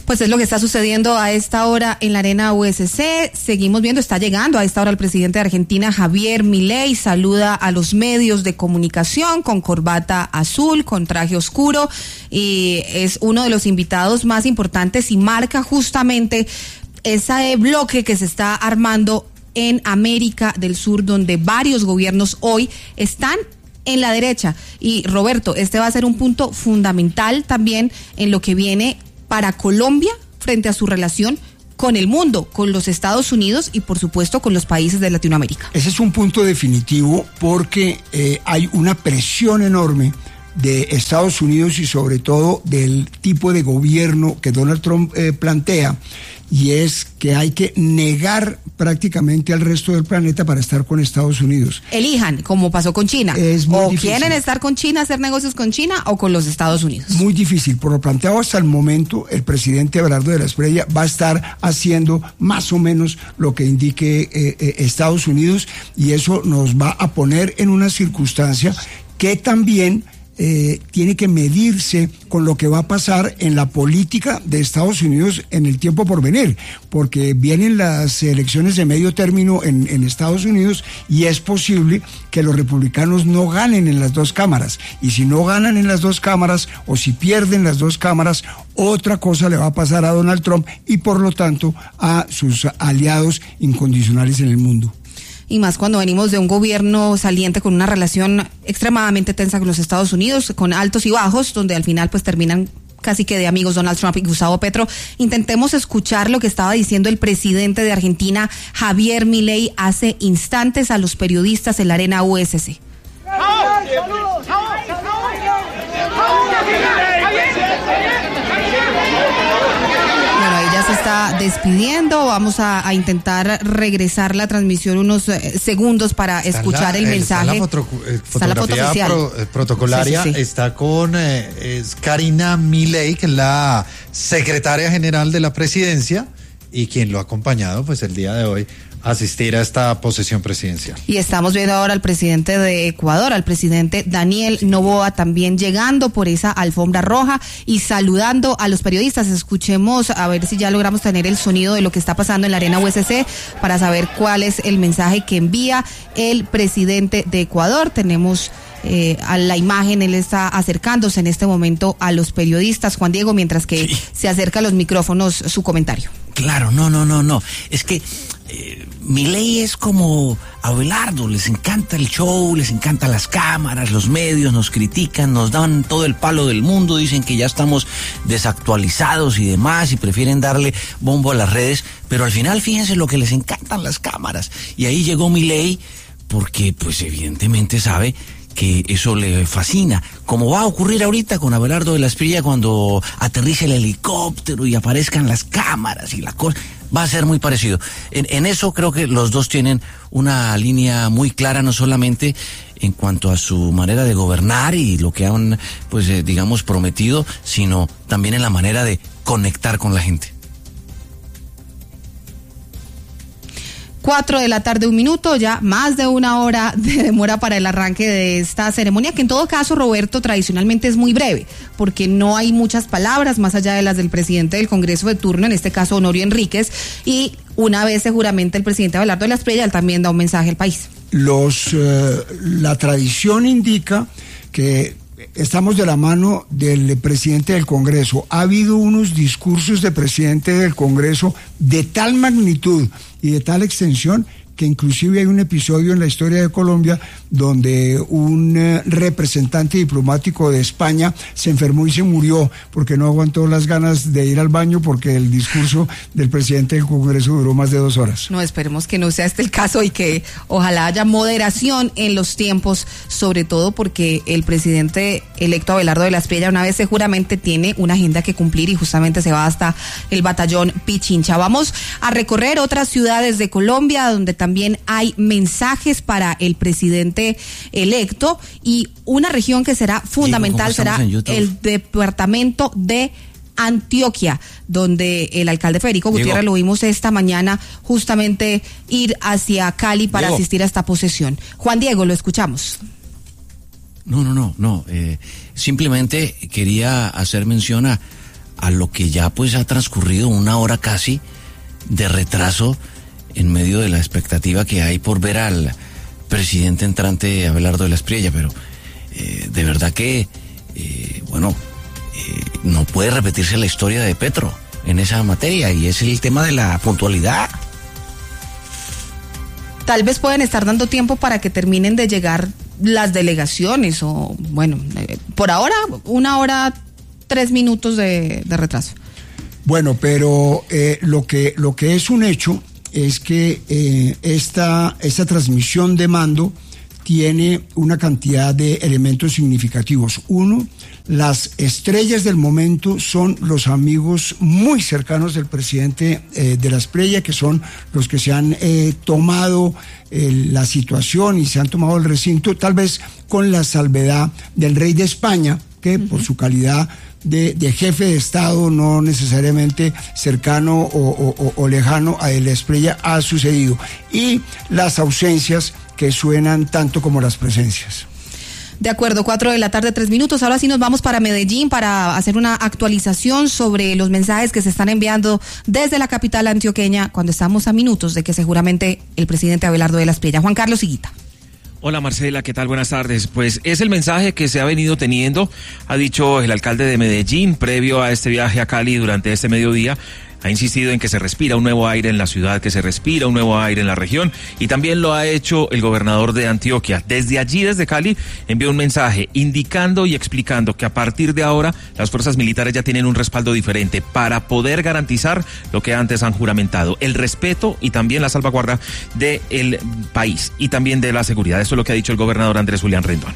Pues es lo que está sucediendo a esta hora en la Arena U S C. Seguimos viendo, está llegando a esta hora el presidente de Argentina, Javier Milei, saluda a los medios de comunicación con corbata azul, con traje oscuro, y es uno de los invitados más importantes y marca justamente ese bloque que se está armando en América del Sur, donde varios gobiernos hoy están en la derecha. Y Roberto, este va a ser un punto fundamental también en lo que viene para Colombia frente a su relación con el mundo, con los Estados Unidos y por supuesto con los países de Latinoamérica. Ese es un punto definitivo porque eh, hay una presión enorme de Estados Unidos y sobre todo del tipo de gobierno que Donald Trump eh, plantea, y es que hay que negar prácticamente al resto del planeta para estar con Estados Unidos. Elijan, como pasó con China. Es muy o difícil. Quieren estar con China, hacer negocios con China o con los Estados Unidos. Muy difícil. Por lo planteado hasta el momento, el presidente Abelardo de la Espriella va a estar haciendo más o menos lo que indique eh, eh, Estados Unidos, y eso nos va a poner en una circunstancia que también Eh, tiene que medirse con lo que va a pasar en la política de Estados Unidos en el tiempo por venir, porque vienen las elecciones de medio término en, en Estados Unidos y es posible que los republicanos no ganen en las dos cámaras, y si no ganan en las dos cámaras o si pierden las dos cámaras, otra cosa le va a pasar a Donald Trump y por lo tanto a sus aliados incondicionales en el mundo. Y más cuando venimos de un gobierno saliente con una relación extremadamente tensa con los Estados Unidos, con altos y bajos, donde al final pues terminan casi que de amigos Donald Trump y Gustavo Petro. Intentemos escuchar lo que estaba diciendo el presidente de Argentina, Javier Milei, hace instantes a los periodistas en la Arena U S C. Bueno, ahí ya se está despidiendo. Vamos a, a intentar regresar la transmisión unos eh, segundos para está escuchar la, el mensaje. Está la, foto, eh, está la foto oficial. Pro, eh, protocolaria. Sí, sí, sí. Está con eh, es Karina Milei, que es la secretaria general de la presidencia y quien lo ha acompañado pues el día de hoy a asistir a esta posesión presidencial. Y estamos viendo ahora al presidente de Ecuador, al presidente Daniel Noboa, también llegando por esa alfombra roja y saludando a los periodistas. Escuchemos a ver si ya logramos tener el sonido de lo que está pasando en la Arena U S C para saber cuál es el mensaje que envía el presidente de Ecuador. Tenemos eh, a la imagen, él está acercándose en este momento a los periodistas, Juan Diego, mientras que sí. se acerca a los micrófonos su comentario. Claro, no, no, no, no. Es que eh, Milei es como Abelardo, les encanta el show, les encantan las cámaras, los medios nos critican, nos dan todo el palo del mundo, dicen que ya estamos desactualizados y demás y prefieren darle bombo a las redes, pero al final fíjense lo que les encantan las cámaras. Y ahí llegó Milei porque pues evidentemente sabe que eso le fascina, como va a ocurrir ahorita con Abelardo de la Espriella cuando aterrice el helicóptero y aparezcan las cámaras y la cosa, va a ser muy parecido. En, en eso creo que los dos tienen una línea muy clara, no solamente en cuanto a su manera de gobernar y lo que han, pues eh, digamos, prometido, sino también en la manera de conectar con la gente. Cuatro de la tarde, un minuto, ya más de una hora de demora para el arranque de esta ceremonia, que en todo caso, Roberto, tradicionalmente es muy breve, porque no hay muchas palabras más allá de las del presidente del Congreso de turno, en este caso Honorio Enríquez, y una vez seguramente el presidente Abelardo de la Espriella, él también da un mensaje al país. Los, eh, la tradición indica que estamos de la mano del presidente del Congreso. Ha habido unos discursos de presidente del Congreso de tal magnitud y de tal extensión que inclusive hay un episodio en la historia de Colombia donde un eh, representante diplomático de España se enfermó y se murió porque no aguantó las ganas de ir al baño porque el discurso del presidente del Congreso duró más de dos horas. No, esperemos que no sea este el caso y que ojalá haya moderación en los tiempos, sobre todo porque el presidente electo Abelardo de la Espriella una vez seguramente tiene una agenda que cumplir y justamente se va hasta el batallón Pichincha. Vamos a recorrer otras ciudades de Colombia donde también hay mensajes para el presidente electo y una región que será fundamental será el departamento de Antioquia, donde el alcalde Federico Diego. Gutiérrez lo vimos esta mañana justamente ir hacia Cali para Diego. asistir a esta posesión. Juan Diego, lo escuchamos. No, no, no, no. Eh, simplemente quería hacer mención a, a lo que ya pues ha transcurrido una hora casi de retraso en medio de la expectativa que hay por ver al presidente entrante Abelardo de la Espriella, pero eh, de verdad que, eh, bueno, eh, no puede repetirse la historia de Petro en esa materia, y es el tema de la puntualidad. Tal vez pueden estar dando tiempo para que terminen de llegar las delegaciones, o bueno, eh, por ahora una hora, tres minutos de, de retraso. Bueno, pero eh, lo que lo que es un hecho es que eh, esta, esta transmisión de mando tiene una cantidad de elementos significativos. Uno, las estrellas del momento son los amigos muy cercanos del presidente eh, de la Espriella, que son los que se han eh, tomado eh, la situación y se han tomado el recinto, tal vez con la salvedad del rey de España, que uh-huh. por su calidad De, de jefe de Estado, no necesariamente cercano o, o, o lejano a la Espriella, ha sucedido. Y las ausencias que suenan tanto como las presencias. De acuerdo, cuatro de la tarde, tres minutos. Ahora sí nos vamos para Medellín para hacer una actualización sobre los mensajes que se están enviando desde la capital antioqueña cuando estamos a minutos de que seguramente el presidente Abelardo de la Espriella. Juan Carlos Higuita. Hola Marcela, ¿qué tal? Buenas tardes. Pues es el mensaje que se ha venido teniendo, ha dicho el alcalde de Medellín previo a este viaje a Cali durante este mediodía. Ha insistido en que se respira un nuevo aire en la ciudad, que se respira un nuevo aire en la región, y también lo ha hecho el gobernador de Antioquia. Desde allí, desde Cali, envió un mensaje indicando y explicando que a partir de ahora las fuerzas militares ya tienen un respaldo diferente para poder garantizar lo que antes han juramentado, el respeto y también la salvaguarda del país y también de la seguridad. Esto es lo que ha dicho el gobernador Andrés Julián Rendón.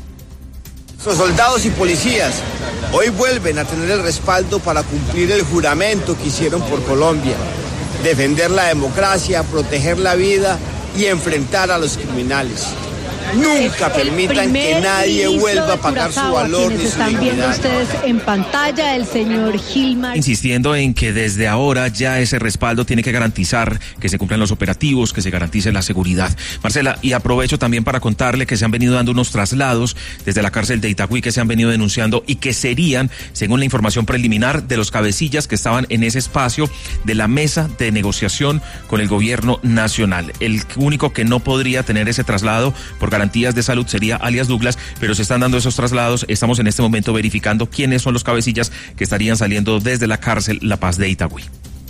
Los soldados y policías hoy vuelven a tener el respaldo para cumplir el juramento que hicieron por Colombia, defender la democracia, proteger la vida y enfrentar a los criminales. Nunca permitan que nadie vuelva a pagar su valor ni su dignidad. Están viendo ustedes en pantalla el señor Gilmar, insistiendo en que desde ahora ya ese respaldo tiene que garantizar que se cumplan los operativos, que se garantice la seguridad. Marcela, y aprovecho también para contarle que se han venido dando unos traslados desde la cárcel de Itagüí que se han venido denunciando y que serían, según la información preliminar, de los cabecillas que estaban en ese espacio de la mesa de negociación con el gobierno nacional. El único que no podría tener ese traslado por garantías de salud sería alias Douglas, pero se están dando esos traslados. Estamos en este momento verificando quiénes son los cabecillas que estarían saliendo desde la cárcel La Paz de Itagüí.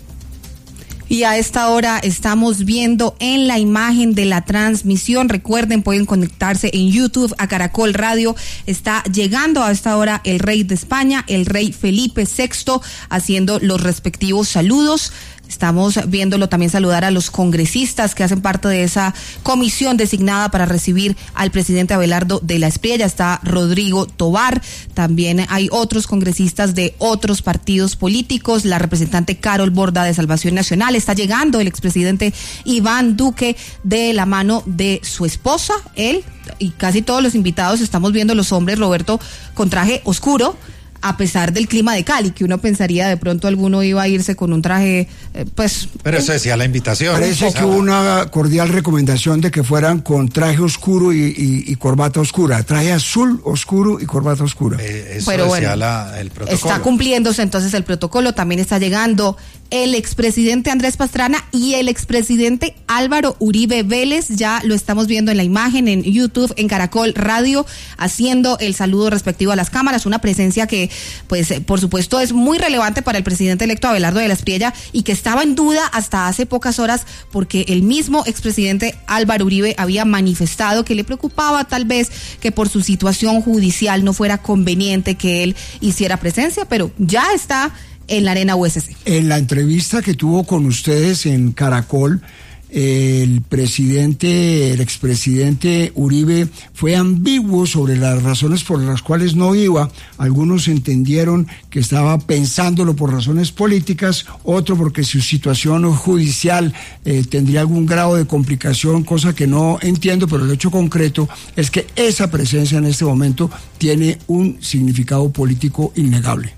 Y a esta hora estamos viendo en la imagen de la transmisión, recuerden, pueden conectarse en YouTube a Caracol Radio. Está llegando a esta hora el rey de España, el rey Felipe sexto, haciendo los respectivos saludos. Estamos viéndolo también saludar a los congresistas que hacen parte de esa comisión designada para recibir al presidente Abelardo de la Espriella. Está Rodrigo Tobar, también hay otros congresistas de otros partidos políticos, la representante Carol Borda de Salvación Nacional. Está llegando el expresidente Iván Duque de la mano de su esposa, él y casi todos los invitados. Estamos viendo los hombres, Roberto, con traje oscuro, a pesar del clima de Cali, que uno pensaría de pronto alguno iba a irse con un traje, eh, pues... Pero eso decía la invitación. Parece o sea, que hubo una cordial recomendación de que fueran con traje oscuro y, y, y corbata oscura, traje azul oscuro y corbata oscura. Eh, eso Pero decía bueno, la, el protocolo. Está cumpliéndose entonces el protocolo, también está llegando el expresidente Andrés Pastrana y el expresidente Álvaro Uribe Vélez, ya lo estamos viendo en la imagen en YouTube, en Caracol Radio, haciendo el saludo respectivo a las cámaras, una presencia que pues por supuesto es muy relevante para el presidente electo Abelardo de la Espriella y que estaba en duda hasta hace pocas horas porque el mismo expresidente Álvaro Uribe había manifestado que le preocupaba tal vez que por su situación judicial no fuera conveniente que él hiciera presencia, pero ya está en la arena U S C. En la entrevista que tuvo con ustedes en Caracol, el presidente, el expresidente Uribe fue ambiguo sobre las razones por las cuales no iba. Algunos entendieron que estaba pensándolo por razones políticas, otro porque su situación judicial eh, tendría algún grado de complicación, cosa que no entiendo, pero el hecho concreto es que esa presencia en este momento tiene un significado político innegable.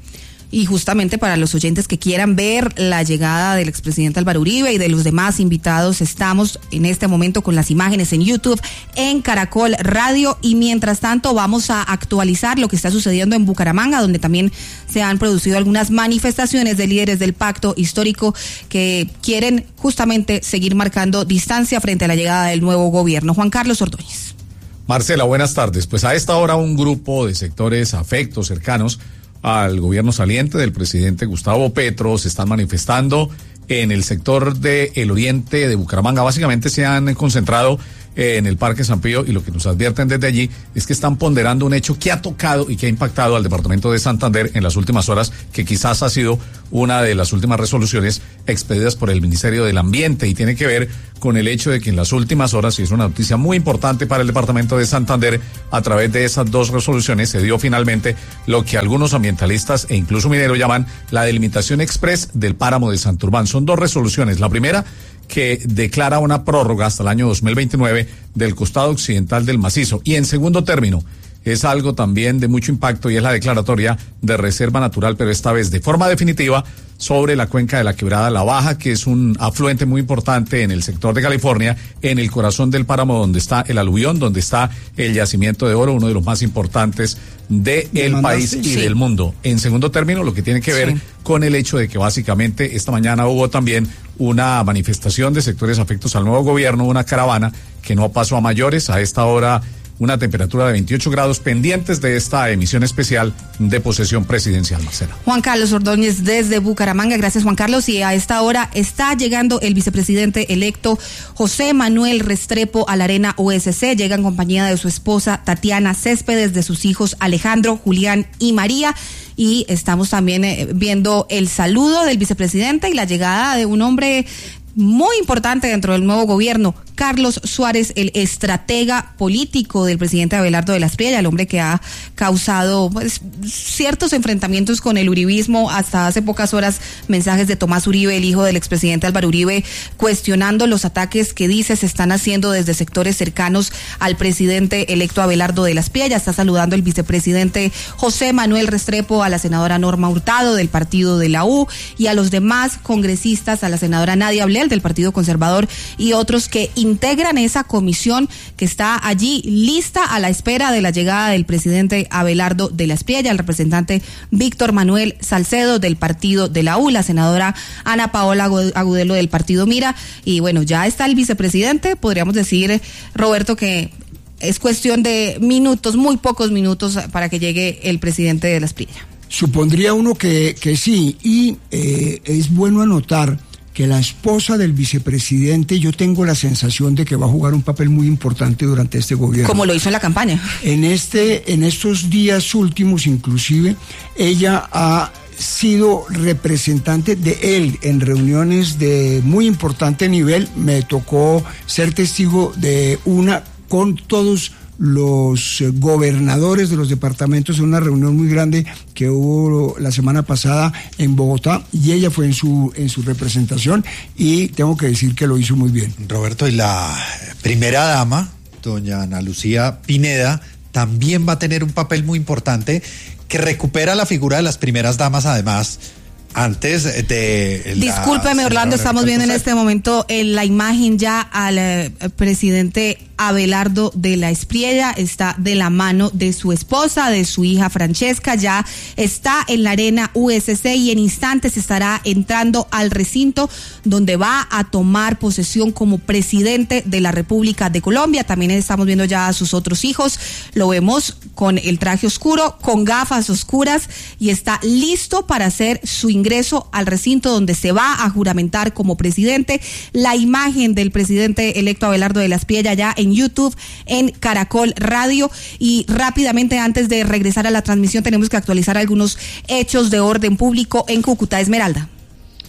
Y justamente para los oyentes que quieran ver la llegada del expresidente Álvaro Uribe y de los demás invitados, estamos en este momento con las imágenes en YouTube, en Caracol Radio, y mientras tanto vamos a actualizar lo que está sucediendo en Bucaramanga, donde también se han producido algunas manifestaciones de líderes del pacto histórico que quieren justamente seguir marcando distancia frente a la llegada del nuevo gobierno. Juan Carlos Ordóñez. Marcela, buenas tardes. Pues a esta hora un grupo de sectores afectos, cercanos al gobierno saliente del presidente Gustavo Petro, se están manifestando en el sector del oriente de Bucaramanga. Básicamente se han concentrado en el Parque San Pío, y lo que nos advierten desde allí es que están ponderando un hecho que ha tocado y que ha impactado al departamento de Santander en las últimas horas, que quizás ha sido una de las últimas resoluciones expedidas por el Ministerio del Ambiente, y tiene que ver con el hecho de que en las últimas horas, y es una noticia muy importante para el departamento de Santander, a través de esas dos resoluciones se dio finalmente lo que algunos ambientalistas e incluso mineros llaman la delimitación express del páramo de Santurbán. Son dos resoluciones. La primera, que declara una prórroga hasta el año dos mil veintinueve del costado occidental del macizo. Y en segundo término, es algo también de mucho impacto, y es la declaratoria de reserva natural, pero esta vez de forma definitiva, sobre la cuenca de la Quebrada La Baja, que es un afluente muy importante en el sector de California, en el corazón del páramo donde está el aluvión, donde está el yacimiento de oro, uno de los más importantes del de país y sí. del mundo. En segundo término, lo que tiene que ver sí. con el hecho de que básicamente esta mañana hubo también una manifestación de sectores afectos al nuevo gobierno, una caravana que no pasó a mayores. A esta hora una temperatura de veintiocho grados, pendientes de esta emisión especial de posesión presidencial, Marcela. Juan Carlos Ordóñez desde Bucaramanga. Gracias, Juan Carlos. Y a esta hora está llegando el vicepresidente electo José Manuel Restrepo a la Arena U S C. Llega en compañía de su esposa Tatiana Céspedes, de sus hijos Alejandro, Julián y María. Y estamos también eh, viendo el saludo del vicepresidente y la llegada de un hombre muy importante dentro del nuevo gobierno, Carlos Suárez, el estratega político del presidente Abelardo de la Espriella, el hombre que ha causado pues, ciertos enfrentamientos con el uribismo. Hasta hace pocas horas, mensajes de Tomás Uribe, el hijo del expresidente Álvaro Uribe, cuestionando los ataques que dice se están haciendo desde sectores cercanos al presidente electo Abelardo de la Espriella. Está saludando el vicepresidente José Manuel Restrepo, a la senadora Norma Hurtado del partido de la U, y a los demás congresistas, a la senadora Nadia Blel del Partido Conservador, y otros que integran esa comisión que está allí lista a la espera de la llegada del presidente Abelardo de la Espriella, el representante Víctor Manuel Salcedo del partido de la U, la senadora Ana Paola Agudelo del partido Mira, y bueno, ya está el vicepresidente. Podríamos decir, Roberto, que es cuestión de minutos, muy pocos minutos, para que llegue el presidente de la Espriella. Supondría uno que, que sí, y eh, es bueno anotar que la esposa del vicepresidente, yo tengo la sensación de que va a jugar un papel muy importante durante este gobierno. Como lo hizo en la campaña. En este, en estos días últimos, inclusive, ella ha sido representante de él en reuniones de muy importante nivel. Me tocó ser testigo de una con todos los gobernadores de los departamentos en una reunión muy grande que hubo la semana pasada en Bogotá, y ella fue en su en su representación, y tengo que decir que lo hizo muy bien. Roberto, y la primera dama, doña Ana Lucía Pineda, también va a tener un papel muy importante, que recupera la figura de las primeras damas, además, antes de... Discúlpeme, Orlando, estamos viendo en este momento en la imagen ya al eh, presidente Abelardo de la Espriella. Está de la mano de su esposa, de su hija Francesca, ya está en la Arena U S C, y en instantes estará entrando al recinto donde va a tomar posesión como presidente de la República de Colombia. También estamos viendo ya a sus otros hijos, lo vemos con el traje oscuro, con gafas oscuras, y está listo para hacer su ingreso al recinto donde se va a juramentar como presidente. La imagen del presidente electo Abelardo de la Espriella ya en YouTube, en Caracol Radio. Y rápidamente, antes de regresar a la transmisión, tenemos que actualizar algunos hechos de orden público en Cúcuta. Esmeralda.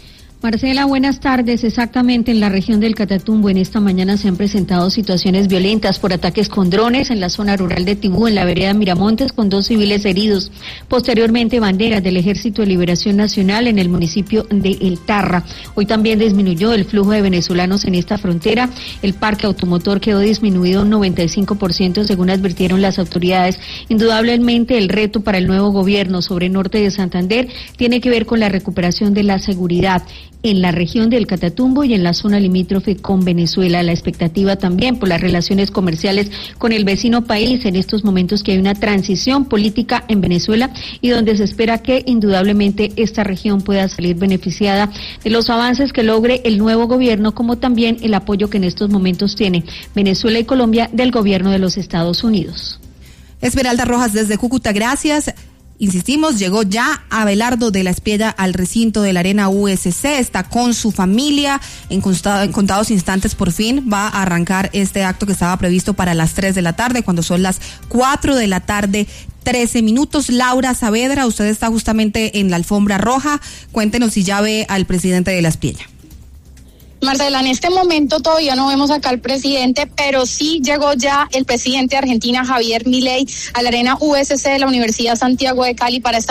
Marcela, buenas tardes. Exactamente en la región del Catatumbo en esta mañana se han presentado situaciones violentas por ataques con drones en la zona rural de Tibú, en la vereda Miramontes, con dos civiles heridos. Posteriormente, banderas del Ejército de Liberación Nacional en el municipio de El Tarra. Hoy también disminuyó el flujo de venezolanos en esta frontera. El parque automotor quedó disminuido un noventa y cinco por ciento, según advirtieron las autoridades. Indudablemente, el reto para el nuevo gobierno sobre el norte de Santander tiene que ver con la recuperación de la seguridad en la región del Catatumbo y en la zona limítrofe con Venezuela. La expectativa también por las relaciones comerciales con el vecino país en estos momentos que hay una transición política en Venezuela y donde se espera que indudablemente esta región pueda salir beneficiada de los avances que logre el nuevo gobierno, como también el apoyo que en estos momentos tiene Venezuela y Colombia del gobierno de los Estados Unidos. Esmeralda Rojas desde Cúcuta, gracias. Insistimos, llegó ya Abelardo de la Espriella al recinto de la Arena U S C, está con su familia, en, constado, en contados instantes por fin va a arrancar este acto que estaba previsto para las tres de la tarde, cuando son las cuatro de la tarde, trece minutos. Laura Saavedra, usted está justamente en la alfombra roja, cuéntenos si ya ve al presidente de la Espriella. Marcela, en este momento todavía no vemos acá al presidente, pero sí llegó ya el presidente de Argentina, Javier Milei, a la Arena U S C de la Universidad Santiago de Cali para esta